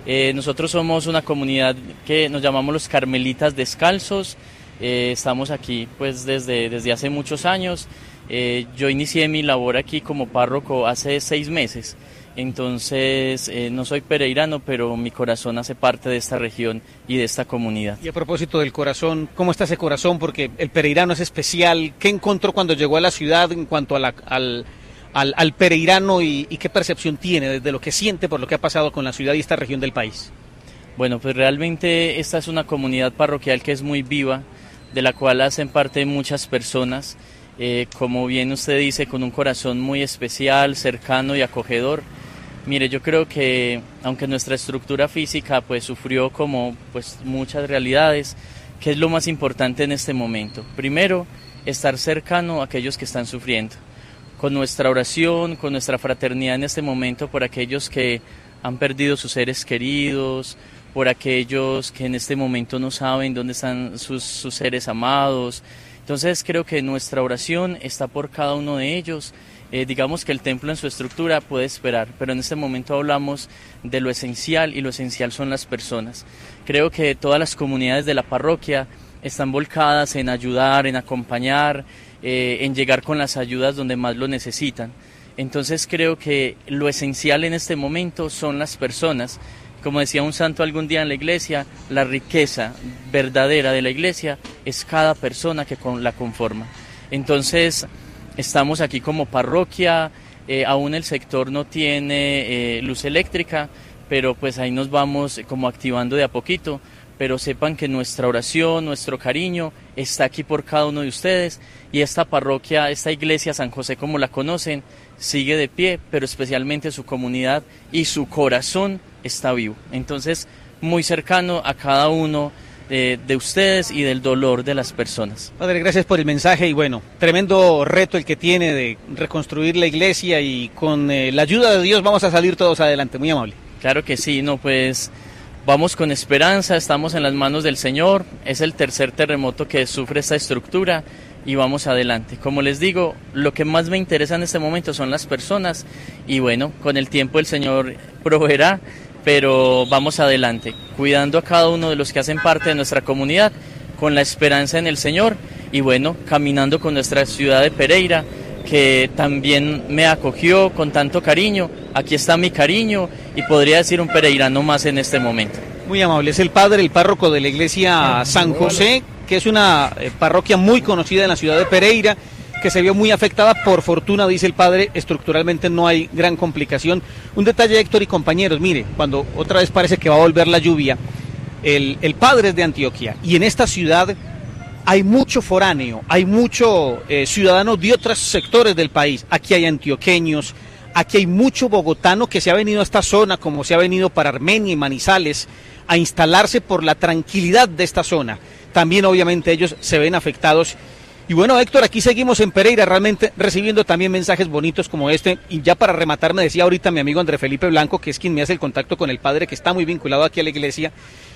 [SPEAKER 13] Eh, nosotros somos una comunidad que nos llamamos los Carmelitas Descalzos. Eh, estamos aquí pues desde, desde hace muchos años. Eh, yo inicié mi labor aquí como párroco hace seis meses. Entonces, eh, no soy pereirano, pero mi corazón hace parte de esta región y de esta comunidad.
[SPEAKER 12] Y a propósito del corazón, ¿cómo está ese corazón? Porque el pereirano es especial. ¿Qué encontró cuando llegó a la ciudad en cuanto a la, al, al, al pereirano y, y qué percepción tiene desde lo que siente por lo que ha pasado con la ciudad y esta región del país?
[SPEAKER 13] Bueno, pues realmente esta es una comunidad parroquial que es muy viva, de la cual hacen parte muchas personas, eh, como bien usted dice, con un corazón muy especial, cercano y acogedor. Mire, yo creo que aunque nuestra estructura física pues sufrió como pues muchas realidades, ¿qué es lo más importante en este momento? Primero, estar cercano a aquellos que están sufriendo, con nuestra oración, con nuestra fraternidad en este momento por aquellos que han perdido sus seres queridos, por aquellos que en este momento no saben dónde están sus, sus seres amados. Entonces creo que nuestra oración está por cada uno de ellos. Eh, digamos que el templo en su estructura puede esperar, pero en este momento hablamos de lo esencial y lo esencial son las personas. Creo que todas las comunidades de la parroquia están volcadas en ayudar, en acompañar, eh, en llegar con las ayudas donde más lo necesitan. Entonces creo que lo esencial en este momento son las personas. Como decía un santo algún día en la iglesia, la riqueza verdadera de la iglesia es cada persona que con, la conforma. Entonces, estamos aquí como parroquia, eh, aún el sector no tiene eh, luz eléctrica, pero pues ahí nos vamos como activando de a poquito, pero sepan que nuestra oración, nuestro cariño está aquí por cada uno de ustedes y esta parroquia, esta iglesia San José como la conocen, sigue de pie, pero especialmente su comunidad y su corazón está vivo. Entonces, muy cercano a cada uno De, de ustedes y del dolor de las personas.
[SPEAKER 12] Padre, gracias por el mensaje y bueno, tremendo reto el que tiene de reconstruir la iglesia y con eh, la ayuda de Dios vamos a salir todos adelante, muy amable.
[SPEAKER 13] Claro que sí, no, pues vamos con esperanza, estamos en las manos del Señor, es el tercer terremoto que sufre esta estructura y vamos adelante. Como les digo, lo que más me interesa en este momento son las personas y bueno, con el tiempo el Señor proveerá, pero vamos adelante, cuidando a cada uno de los que hacen parte de nuestra comunidad, con la esperanza en el Señor y bueno, caminando con nuestra ciudad de Pereira, que también me acogió con tanto cariño. Aquí está mi cariño y podría decir un pereirano más en este momento.
[SPEAKER 12] Muy amable, es el padre, el párroco de la iglesia San José, que es una eh, parroquia muy conocida en la ciudad de Pereira, que se vio muy afectada, por fortuna, dice el padre, estructuralmente no hay gran complicación. Un detalle, Héctor y compañeros, mire, cuando otra vez parece que va a volver la lluvia, el, el padre es de Antioquia, y en esta ciudad hay mucho foráneo, hay mucho eh, ciudadanos de otros sectores del país. Aquí hay antioqueños, aquí hay mucho bogotano que se ha venido a esta zona, como se ha venido para Armenia y Manizales, a instalarse por la tranquilidad de esta zona. También obviamente ellos se ven afectados. Y bueno, Héctor, aquí seguimos en Pereira realmente recibiendo también mensajes bonitos como este. Y ya para rematar, me decía ahorita mi amigo André Felipe Blanco, que es quien me hace el contacto con el padre, que está muy vinculado aquí a la iglesia,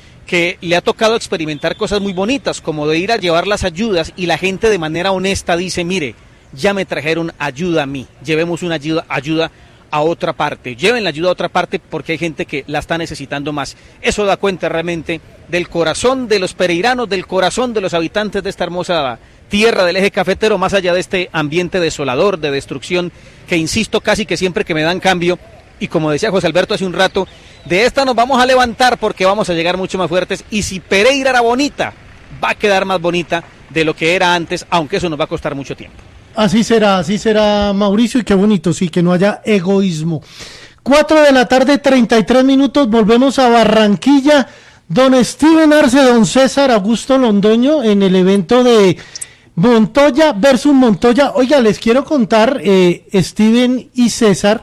[SPEAKER 12] que le ha tocado experimentar cosas muy bonitas, como de ir a llevar las ayudas y la gente de manera honesta dice, mire, ya me trajeron ayuda a mí, llevemos una ayuda, ayuda a otra parte, lleven la ayuda a otra parte porque hay gente que la está necesitando más. Eso da cuenta realmente del corazón de los pereiranos, del corazón de los habitantes de esta hermosa tierra del eje cafetero, más allá de este ambiente desolador, de destrucción, que insisto casi que siempre que me dan cambio, y como decía José Alberto hace un rato, de esta nos vamos a levantar porque vamos a llegar mucho más fuertes, y si Pereira era bonita, va a quedar más bonita de lo que era antes, aunque eso nos va a costar mucho tiempo.
[SPEAKER 1] Así será, así será, Mauricio, y qué bonito, sí, que no haya egoísmo. Cuatro de la tarde, treinta y tres minutos, volvemos a Barranquilla, don Steven Arce, don César Augusto Londoño, en el evento de Montoya versus Montoya. Oiga, les quiero contar, eh, Steven y César,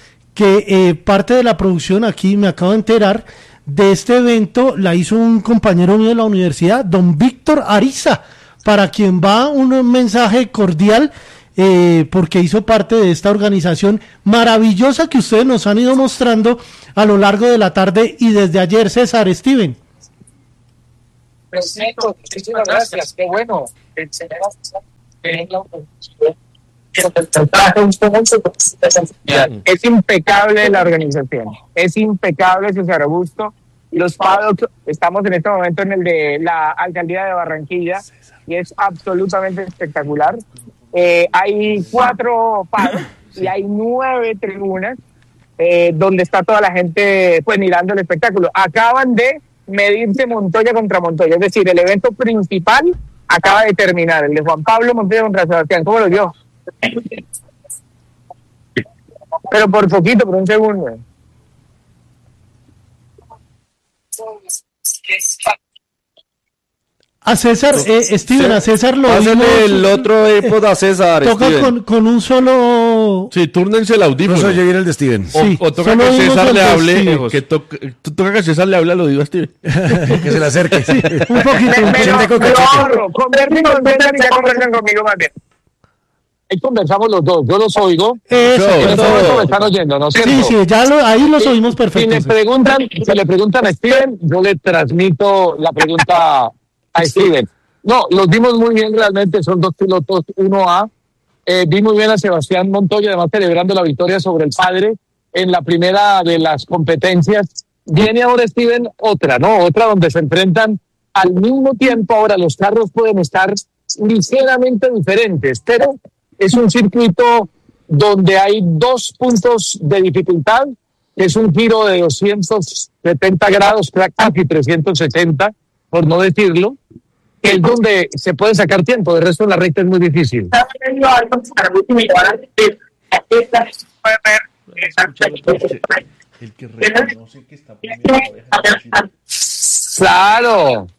[SPEAKER 1] que eh, parte de la producción, aquí me acabo de enterar, de este evento la hizo un compañero mío de la universidad, don Víctor Ariza, para quien va un mensaje cordial, eh, porque hizo parte de esta organización maravillosa que ustedes nos han ido mostrando a lo largo de la tarde y desde ayer. César, Steven.
[SPEAKER 14] Perfecto, muchísimas gracias, qué bueno. Es impecable la organización, es impecable César Augusto. Los paddocks, estamos en este momento en el de la alcaldía de Barranquilla y es absolutamente espectacular. Eh, hay cuatro paddocks y hay nueve tribunas eh, donde está toda la gente pues mirando el espectáculo. Acaban de medirse Montoya contra Montoya, es decir, el evento principal acaba de terminar, el de Juan Pablo Montoya contra Sebastián. ¿Cómo lo vio? Pero por poquito, por un segundo.
[SPEAKER 1] A César, eh, Steven, a César lo
[SPEAKER 4] Pásale
[SPEAKER 1] vimos,
[SPEAKER 4] el otro iPod a César,
[SPEAKER 1] toca
[SPEAKER 4] Steven.
[SPEAKER 1] con, con un solo...
[SPEAKER 2] Sí, túrnense el audífono.
[SPEAKER 9] No soy yo el de Steven.
[SPEAKER 2] O,
[SPEAKER 1] Sí,
[SPEAKER 2] o toca
[SPEAKER 1] solo
[SPEAKER 2] que
[SPEAKER 1] vimos
[SPEAKER 2] César
[SPEAKER 1] el
[SPEAKER 2] le
[SPEAKER 1] de
[SPEAKER 2] hable,
[SPEAKER 1] Steven.
[SPEAKER 2] que toca, toca que César le hable al oído a Steven.
[SPEAKER 9] Que se le acerque.
[SPEAKER 1] Sí, un poquito.
[SPEAKER 14] Me, me
[SPEAKER 9] Chente
[SPEAKER 14] lo,
[SPEAKER 9] con
[SPEAKER 14] me lo
[SPEAKER 9] cachete.
[SPEAKER 14] ahorro. Conversen con César y ya conversan conmigo más bien. Ahí conversamos los dos, yo los oigo.
[SPEAKER 1] Eso,
[SPEAKER 14] En este
[SPEAKER 1] todo.
[SPEAKER 14] momento me están oyendo, ¿no es cierto?
[SPEAKER 1] Sí, sí, ya lo, ahí los oímos
[SPEAKER 14] Si
[SPEAKER 1] perfectos.
[SPEAKER 14] le preguntan, si le preguntan a Steven, yo le transmito la pregunta a Steven. No, los vimos muy bien realmente, son dos pilotos uno A. Eh, vi muy bien a Sebastián Montoya, además celebrando la victoria sobre el padre en la primera de las competencias. Viene ahora, Steven, otra, ¿no? Otra donde se enfrentan al mismo tiempo. Ahora los carros pueden estar ligeramente diferentes, pero es un circuito donde hay dos puntos de dificultad. Es un giro de doscientos setenta grados, casi trescientos sesenta, por no decirlo, que es donde se puede sacar tiempo. De resto, en la recta es muy difícil.
[SPEAKER 2] El que reconoce que está
[SPEAKER 14] Claro.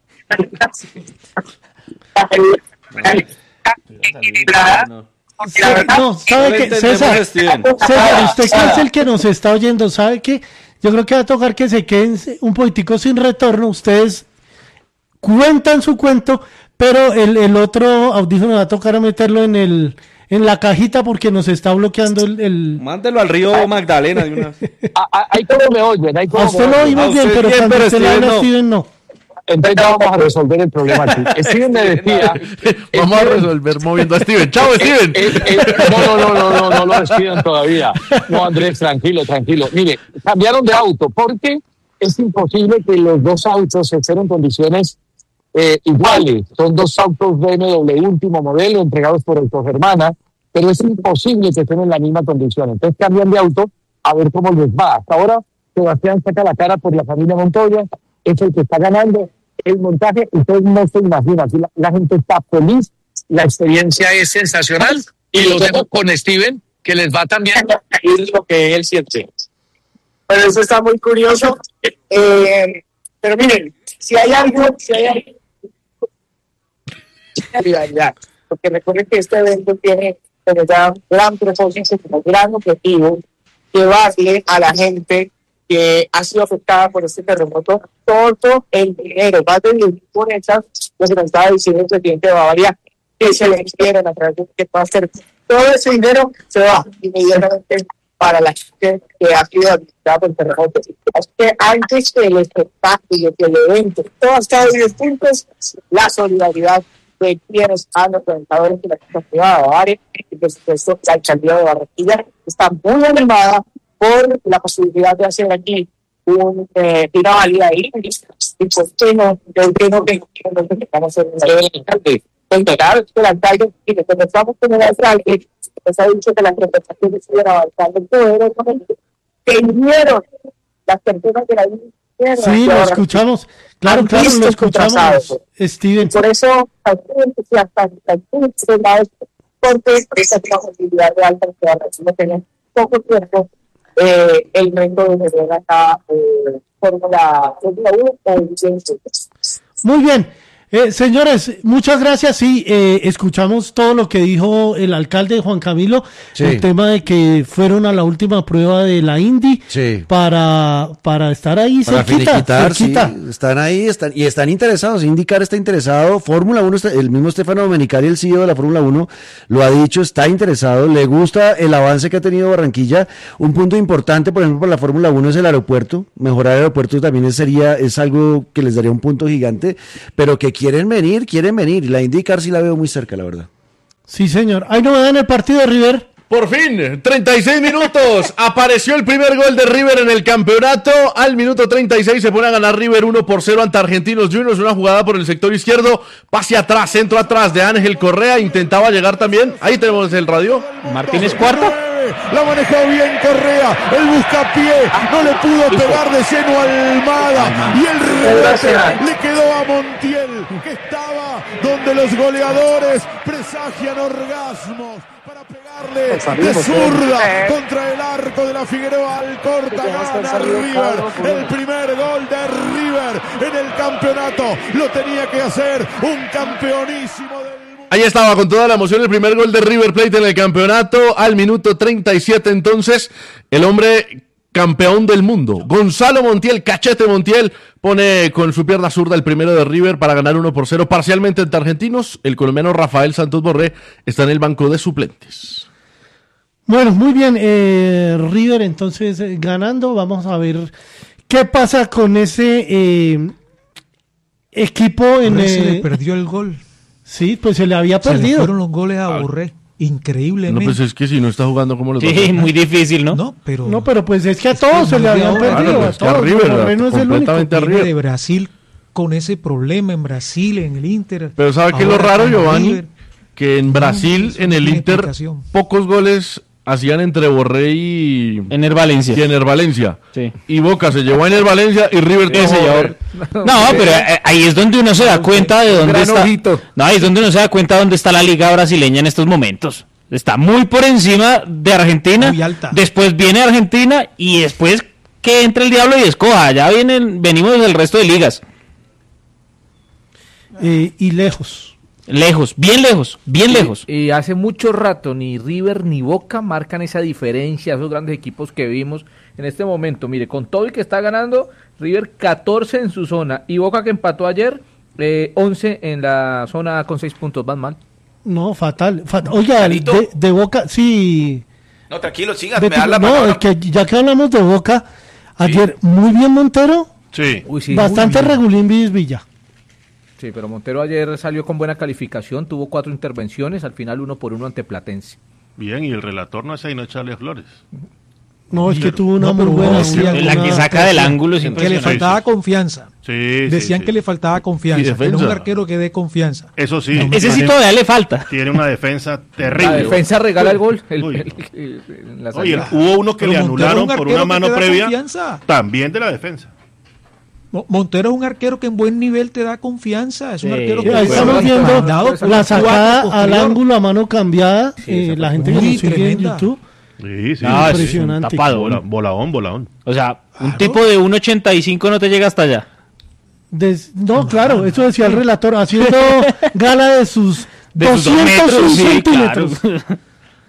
[SPEAKER 1] Sí, no, ¿sabe qué? César, César, usted que es el que nos está oyendo, ¿sabe qué? Yo creo que va a tocar que se queden un poquitico sin retorno. Ustedes cuentan su cuento, pero el, el otro audífono va a tocar a meterlo en el en la cajita porque nos está bloqueando el... el...
[SPEAKER 4] Mándelo al río Magdalena de una.
[SPEAKER 14] Ahí como me oyen, ahí como
[SPEAKER 1] A usted lo oímos bien, pero
[SPEAKER 4] bien,
[SPEAKER 1] cuando
[SPEAKER 4] pero
[SPEAKER 1] usted le habla a
[SPEAKER 4] Steven
[SPEAKER 1] Steven no.
[SPEAKER 14] Entonces ya vamos a resolver el problema aquí. Steven me decía...
[SPEAKER 2] Vamos a resolver moviendo a Steven. ¡Chao, Steven!
[SPEAKER 14] Eh, eh, no, no, no, no, no, no lo despidan todavía. No, Andrés, tranquilo, tranquilo. Mire, cambiaron de auto porque es imposible que los dos autos estén en condiciones eh, iguales. Son dos autos B M W último modelo entregados por Autogermana, pero es imposible que estén en la misma condición. Entonces cambian de auto a ver cómo les va. Hasta ahora Sebastián saca la cara por la familia Montoya, es el que está ganando el montaje. Ustedes no se imaginan, la, la gente está feliz, la experiencia es sensacional y lo dejo con Steven, que les va también a ir lo que él siente.
[SPEAKER 15] Pero eso está muy curioso. Eh, pero miren, si hay algo, si hay algo, realidad, porque recuerden que este evento tiene pero ya un gran propósito, un gran objetivo, llevarle a la gente que ha sido afectada por este terremoto todo el dinero, más de diez mil boletas, lo que nos estaba diciendo el presidente de Bavaria, que se le hicieron a través de que va a hacer todo ese dinero, se va inmediatamente para la gente que ha sido afectada por el terremoto. Así que antes que el espectáculo, que el evento, todo ha estado en diez puntos, la solidaridad de quienes han representado en la casa privada de Bavaria y por supuesto la alcaldía de Barranquilla está muy animada por la posibilidad de hacer aquí un eh, una válida ahí y pues que no, yo creo que vamos a hacer un alcalde. Enterar el alcalde y que comenzamos con el alcalde, pues ha dicho que las representaciones estuvieron avanzando en poder económico, que vinieron las personas de la vida.
[SPEAKER 1] Sí, lo escuchamos. Claro, claro, lo escuchamos, Steven.
[SPEAKER 15] Por eso, porque esa posibilidad de alta no tiene poco tiempo eh, el método de ver acá eh, Fórmula uno o
[SPEAKER 1] Muy bien. Eh, señores, muchas gracias. Sí, eh, escuchamos todo lo que dijo el alcalde Juan Camilo,
[SPEAKER 9] sí.
[SPEAKER 1] El tema de que fueron a la última prueba de la Indy
[SPEAKER 9] sí.
[SPEAKER 1] para, para estar ahí
[SPEAKER 9] para
[SPEAKER 1] cerquita.
[SPEAKER 9] Finiquitar,
[SPEAKER 1] cerquita.
[SPEAKER 9] Sí, están ahí están, y están interesados. IndyCar está interesado. Fórmula uno, está, el mismo Stefano Domenicali, el C E O de la Fórmula uno, lo ha dicho, está interesado. Le gusta el avance que ha tenido Barranquilla. Un punto importante, por ejemplo, para la Fórmula uno es el aeropuerto. Mejorar el aeropuerto también sería es algo que les daría un punto gigante, pero que quieren venir, quieren venir. La IndyCar sí la veo muy cerca, la verdad.
[SPEAKER 1] Sí, señor. ¿Hay novedad en el partido de River?
[SPEAKER 2] Por fin, treinta y seis minutos, apareció el primer gol de River en el campeonato. Al minuto treinta y seis se pone a ganar River uno por cero ante Argentinos Juniors. Una jugada por el sector izquierdo, pase atrás, centro atrás de Ángel Correa. Intentaba llegar también, ahí tenemos el radio.
[SPEAKER 3] Martínez Cuarta.
[SPEAKER 7] La manejó bien Correa, el buscapié, no le pudo pegar de seno a Almada y el remate le quedó a Montiel, que estaba donde los goleadores presagian orgasmos para pegarle de zurda contra el arco de la Figueroa. Alcorta gana River, el primer gol de River en el campeonato, lo tenía que hacer un campeonísimo del...
[SPEAKER 2] Ahí estaba con toda la emoción el primer gol de River Plate en el campeonato. Al minuto treinta y siete entonces, el hombre campeón del mundo, Gonzalo Montiel, Cachete Montiel, pone con su pierna zurda el primero de River para ganar uno por cero parcialmente ante Argentinos. El colombiano Rafael Santos Borré está en el banco de suplentes.
[SPEAKER 1] Bueno, muy bien, eh, River entonces eh, ganando. Vamos a ver qué pasa con ese eh, equipo en...
[SPEAKER 5] Eh, se le
[SPEAKER 1] eh,
[SPEAKER 5] perdió el gol.
[SPEAKER 1] Sí, pues se le había perdido.
[SPEAKER 5] Se le fueron los goles a Borré. Increíblemente.
[SPEAKER 2] No, pues es que si no está jugando, ¿cómo lo
[SPEAKER 3] Sí,
[SPEAKER 2] toca?
[SPEAKER 3] muy difícil, ¿no?
[SPEAKER 5] No, pero,
[SPEAKER 1] no, pero pues es que a todos es se le habían perdido.
[SPEAKER 2] Claro,
[SPEAKER 1] a
[SPEAKER 2] es que
[SPEAKER 1] todos.
[SPEAKER 2] a River,
[SPEAKER 1] Borré no es el único.
[SPEAKER 2] completamente a
[SPEAKER 5] viene
[SPEAKER 2] River.
[SPEAKER 5] de Brasil con ese problema en Brasil, en el Inter.
[SPEAKER 2] Pero ¿sabe qué es lo
[SPEAKER 5] Ahora
[SPEAKER 2] raro,
[SPEAKER 5] con
[SPEAKER 2] Giovanni?
[SPEAKER 5] River.
[SPEAKER 2] Que en Brasil,
[SPEAKER 5] eso
[SPEAKER 2] en
[SPEAKER 5] no
[SPEAKER 2] el
[SPEAKER 5] tiene
[SPEAKER 2] Inter,
[SPEAKER 5] explicación.
[SPEAKER 2] pocos goles hacían entre Borré y...
[SPEAKER 3] Ener Valencia.
[SPEAKER 2] y Ener Valencia.
[SPEAKER 3] Sí.
[SPEAKER 2] Y Boca se llevó a Ener Valencia y River
[SPEAKER 3] Ese
[SPEAKER 2] tuvo-
[SPEAKER 3] señor. No, pero eh, ahí es donde uno se da cuenta de dónde
[SPEAKER 5] gran
[SPEAKER 3] está.
[SPEAKER 5] ojito.
[SPEAKER 3] No, ahí es donde uno se da cuenta de dónde está la liga brasileña en estos momentos. Está muy por encima de Argentina.
[SPEAKER 5] Muy alta.
[SPEAKER 3] Después viene Argentina y después que entre el diablo y escoja. Ya vienen, venimos del resto de ligas.
[SPEAKER 1] Eh, y lejos.
[SPEAKER 3] Lejos, bien lejos, bien
[SPEAKER 16] Y-
[SPEAKER 3] lejos.
[SPEAKER 16] Y hace mucho rato ni River ni Boca marcan esa diferencia, esos grandes equipos que vimos en este momento. Mire, con todo y que está ganando, River catorce en su zona y Boca que empató ayer, eh, once en la zona con seis puntos, van mal.
[SPEAKER 1] No, fatal. fatal. Oiga, de, de Boca, sí.
[SPEAKER 17] No, tranquilo, siga,
[SPEAKER 1] De-
[SPEAKER 17] me da la
[SPEAKER 1] no,
[SPEAKER 17] palabra.
[SPEAKER 1] es que ya que hablamos de Boca, ayer muy bien Montero,
[SPEAKER 2] Sí.
[SPEAKER 16] Uy, sí,
[SPEAKER 1] bastante
[SPEAKER 16] muy bien.
[SPEAKER 1] regulín Villa.
[SPEAKER 16] Sí, pero Montero ayer salió con buena calificación, tuvo cuatro intervenciones, al final uno por uno ante Platense.
[SPEAKER 10] Bien, y el relator no es ahí no echarle flores.
[SPEAKER 1] No, es que tuvo una
[SPEAKER 5] No,
[SPEAKER 1] muy
[SPEAKER 5] pero
[SPEAKER 1] buena.
[SPEAKER 5] decían
[SPEAKER 1] una-
[SPEAKER 3] La que
[SPEAKER 5] una-
[SPEAKER 3] saca del ángulo es
[SPEAKER 5] Que le
[SPEAKER 3] impresionante.
[SPEAKER 5] faltaba confianza.
[SPEAKER 10] Sí,
[SPEAKER 5] Decían
[SPEAKER 10] sí,
[SPEAKER 5] que
[SPEAKER 10] sí.
[SPEAKER 5] le faltaba
[SPEAKER 2] Y
[SPEAKER 5] confianza. Que no es un
[SPEAKER 2] defensa.
[SPEAKER 5] arquero que dé confianza.
[SPEAKER 10] Eso sí.
[SPEAKER 3] Ese sí
[SPEAKER 10] tiene-
[SPEAKER 3] todavía le falta.
[SPEAKER 10] Tiene una defensa terrible.
[SPEAKER 16] La defensa regala el gol. el-
[SPEAKER 10] Uy.
[SPEAKER 16] el- el- en la
[SPEAKER 10] Oye,
[SPEAKER 16] salida.
[SPEAKER 10] hubo uno que
[SPEAKER 5] Pero
[SPEAKER 10] le
[SPEAKER 5] Montero es
[SPEAKER 10] anularon
[SPEAKER 5] un
[SPEAKER 10] por
[SPEAKER 5] arquero
[SPEAKER 10] una
[SPEAKER 5] que
[SPEAKER 10] mano
[SPEAKER 5] te da
[SPEAKER 10] previa.
[SPEAKER 5] confianza.
[SPEAKER 10] También de la defensa.
[SPEAKER 5] Mo- Montero es un arquero que en buen nivel te da confianza. Es un
[SPEAKER 3] Sí.
[SPEAKER 5] arquero
[SPEAKER 1] Sí,
[SPEAKER 5] que
[SPEAKER 1] ahí
[SPEAKER 5] te
[SPEAKER 1] estamos
[SPEAKER 5] da
[SPEAKER 1] viendo
[SPEAKER 5] mandado por
[SPEAKER 1] la
[SPEAKER 5] un
[SPEAKER 1] sacada
[SPEAKER 5] cuatro
[SPEAKER 1] al
[SPEAKER 5] posterior.
[SPEAKER 1] ángulo a mano cambiada. eh, la gente que
[SPEAKER 5] muy
[SPEAKER 1] nos sigue en
[SPEAKER 5] tremenda.
[SPEAKER 1] YouTube.
[SPEAKER 10] Sí, sí.
[SPEAKER 3] No, es
[SPEAKER 1] Impresionante.
[SPEAKER 3] un tapado.
[SPEAKER 10] Bola- Volaón, volaón.
[SPEAKER 3] O sea, un
[SPEAKER 5] Claro.
[SPEAKER 3] tipo de uno ochenta y cinco no te llega hasta allá.
[SPEAKER 1] Des- no, claro, eso decía el relator, haciendo gala de sus
[SPEAKER 3] De sus dos
[SPEAKER 1] doscientos un
[SPEAKER 3] metros, sí,
[SPEAKER 1] centímetros.
[SPEAKER 3] claro.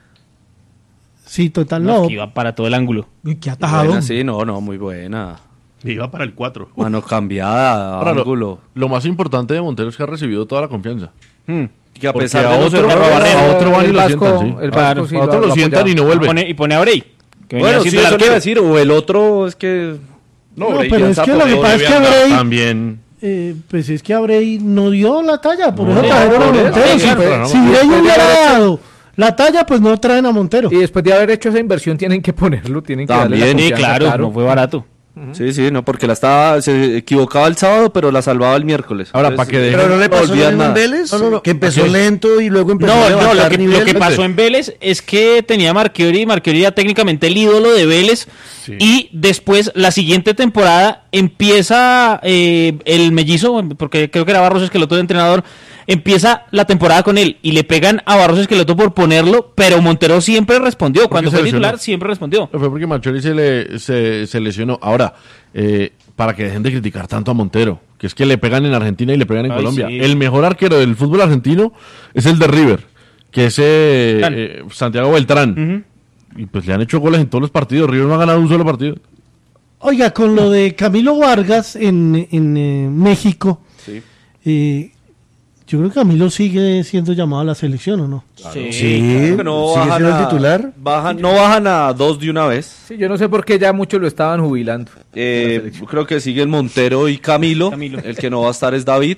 [SPEAKER 1] Sí, total,
[SPEAKER 3] No,
[SPEAKER 1] no.
[SPEAKER 3] que iba para todo el ángulo.
[SPEAKER 5] Uy, qué
[SPEAKER 4] Buena,
[SPEAKER 5] atajadón.
[SPEAKER 4] sí, no, no, muy buena.
[SPEAKER 10] Iba para el cuatro.
[SPEAKER 4] Mano cambiada,
[SPEAKER 2] Ahora, lo,
[SPEAKER 4] ángulo.
[SPEAKER 2] lo más importante de Montero es que ha recibido toda la confianza.
[SPEAKER 4] Hmm, Que a
[SPEAKER 2] Porque
[SPEAKER 4] pesar
[SPEAKER 2] a
[SPEAKER 4] de
[SPEAKER 2] otro,
[SPEAKER 4] los
[SPEAKER 2] a
[SPEAKER 4] errores-
[SPEAKER 2] otro van y
[SPEAKER 16] el
[SPEAKER 2] lo
[SPEAKER 16] Vasco-
[SPEAKER 2] sientan, sí.
[SPEAKER 16] el
[SPEAKER 2] Claro,
[SPEAKER 16] Vasco sí
[SPEAKER 2] a
[SPEAKER 16] lo-
[SPEAKER 2] otro lo,
[SPEAKER 16] lo
[SPEAKER 2] sientan y no
[SPEAKER 3] Y
[SPEAKER 2] vuelven.
[SPEAKER 3] pone, y pone a Brey. que venía
[SPEAKER 4] Bueno, sí,
[SPEAKER 3] siendo el
[SPEAKER 4] eso le iba a
[SPEAKER 3] arquero.
[SPEAKER 4] decir, o el otro es que...
[SPEAKER 1] No,
[SPEAKER 4] Brey
[SPEAKER 1] pero es
[SPEAKER 4] piensa
[SPEAKER 1] que
[SPEAKER 4] por
[SPEAKER 1] lo que
[SPEAKER 4] él.
[SPEAKER 1] pasa es que
[SPEAKER 2] Brea
[SPEAKER 1] Brey,
[SPEAKER 2] también.
[SPEAKER 1] eh, pues es que a Brey no dio la talla, por
[SPEAKER 2] No,
[SPEAKER 1] eso
[SPEAKER 2] no,
[SPEAKER 1] trajeron a
[SPEAKER 2] por eso,
[SPEAKER 1] Montero.
[SPEAKER 2] sí,
[SPEAKER 1] Si,
[SPEAKER 2] pero no,
[SPEAKER 1] si
[SPEAKER 2] no,
[SPEAKER 1] Brey
[SPEAKER 16] no,
[SPEAKER 1] hubiera
[SPEAKER 16] no,
[SPEAKER 1] dado la talla, pues no traen a Montero.
[SPEAKER 16] Y después de haber hecho esa inversión tienen que ponerlo, tienen que darle la
[SPEAKER 4] También,
[SPEAKER 3] Sí,
[SPEAKER 16] confianza,
[SPEAKER 3] claro, no fue barato.
[SPEAKER 4] Sí, sí, no, porque la estaba, se equivocaba el sábado, pero la salvaba el miércoles.
[SPEAKER 2] Ahora,
[SPEAKER 4] Entonces,
[SPEAKER 2] para que dejen-
[SPEAKER 9] Pero no le pasó lo
[SPEAKER 4] olvidan
[SPEAKER 9] mismo en
[SPEAKER 4] nada.
[SPEAKER 9] Vélez,
[SPEAKER 2] No, no, no.
[SPEAKER 9] que empezó
[SPEAKER 2] Aquí.
[SPEAKER 9] lento y luego empezó a
[SPEAKER 3] No, no,
[SPEAKER 9] levantar
[SPEAKER 3] lo que,
[SPEAKER 9] nivel.
[SPEAKER 3] lo que pasó en Vélez es que tenía a Marchiori y Marchiori era técnicamente el ídolo de Vélez
[SPEAKER 10] Sí.
[SPEAKER 3] y después la siguiente temporada empieza eh, el mellizo, porque creo que era Barros Esqueloto de entrenador, empieza la temporada con él y le pegan a Barros Esqueloto por ponerlo, pero Montero siempre respondió, cuando
[SPEAKER 2] se
[SPEAKER 3] fue
[SPEAKER 2] lesionó?
[SPEAKER 3] titular siempre respondió.
[SPEAKER 2] Fue porque Machori se, le, se, se lesionó. Ahora, eh, para que dejen de criticar tanto a Montero, que es que le pegan en Argentina y le pegan en
[SPEAKER 3] Ay,
[SPEAKER 2] Colombia.
[SPEAKER 3] sí.
[SPEAKER 2] El mejor arquero del fútbol argentino es el de River, que es eh,
[SPEAKER 3] Beltrán.
[SPEAKER 2] eh, Santiago Beltrán. Y pues le han hecho goles en todos los partidos. River no ha ganado un solo partido.
[SPEAKER 1] Oiga, con lo de Camilo Vargas en, en eh, México,
[SPEAKER 4] Sí.
[SPEAKER 1] eh, yo creo que Camilo sigue siendo llamado a la selección, ¿o no?
[SPEAKER 4] Sí,
[SPEAKER 9] Sí,
[SPEAKER 4] claro que no
[SPEAKER 9] sigue
[SPEAKER 4] bajan
[SPEAKER 9] siendo el
[SPEAKER 4] a-
[SPEAKER 9] titular.
[SPEAKER 4] Bajan, no bajan a dos de una vez.
[SPEAKER 16] Sí, yo no sé por qué ya muchos lo estaban jubilando.
[SPEAKER 4] Eh, creo que siguen Montero y Camilo.
[SPEAKER 3] Camilo.
[SPEAKER 4] El que no va a estar es David.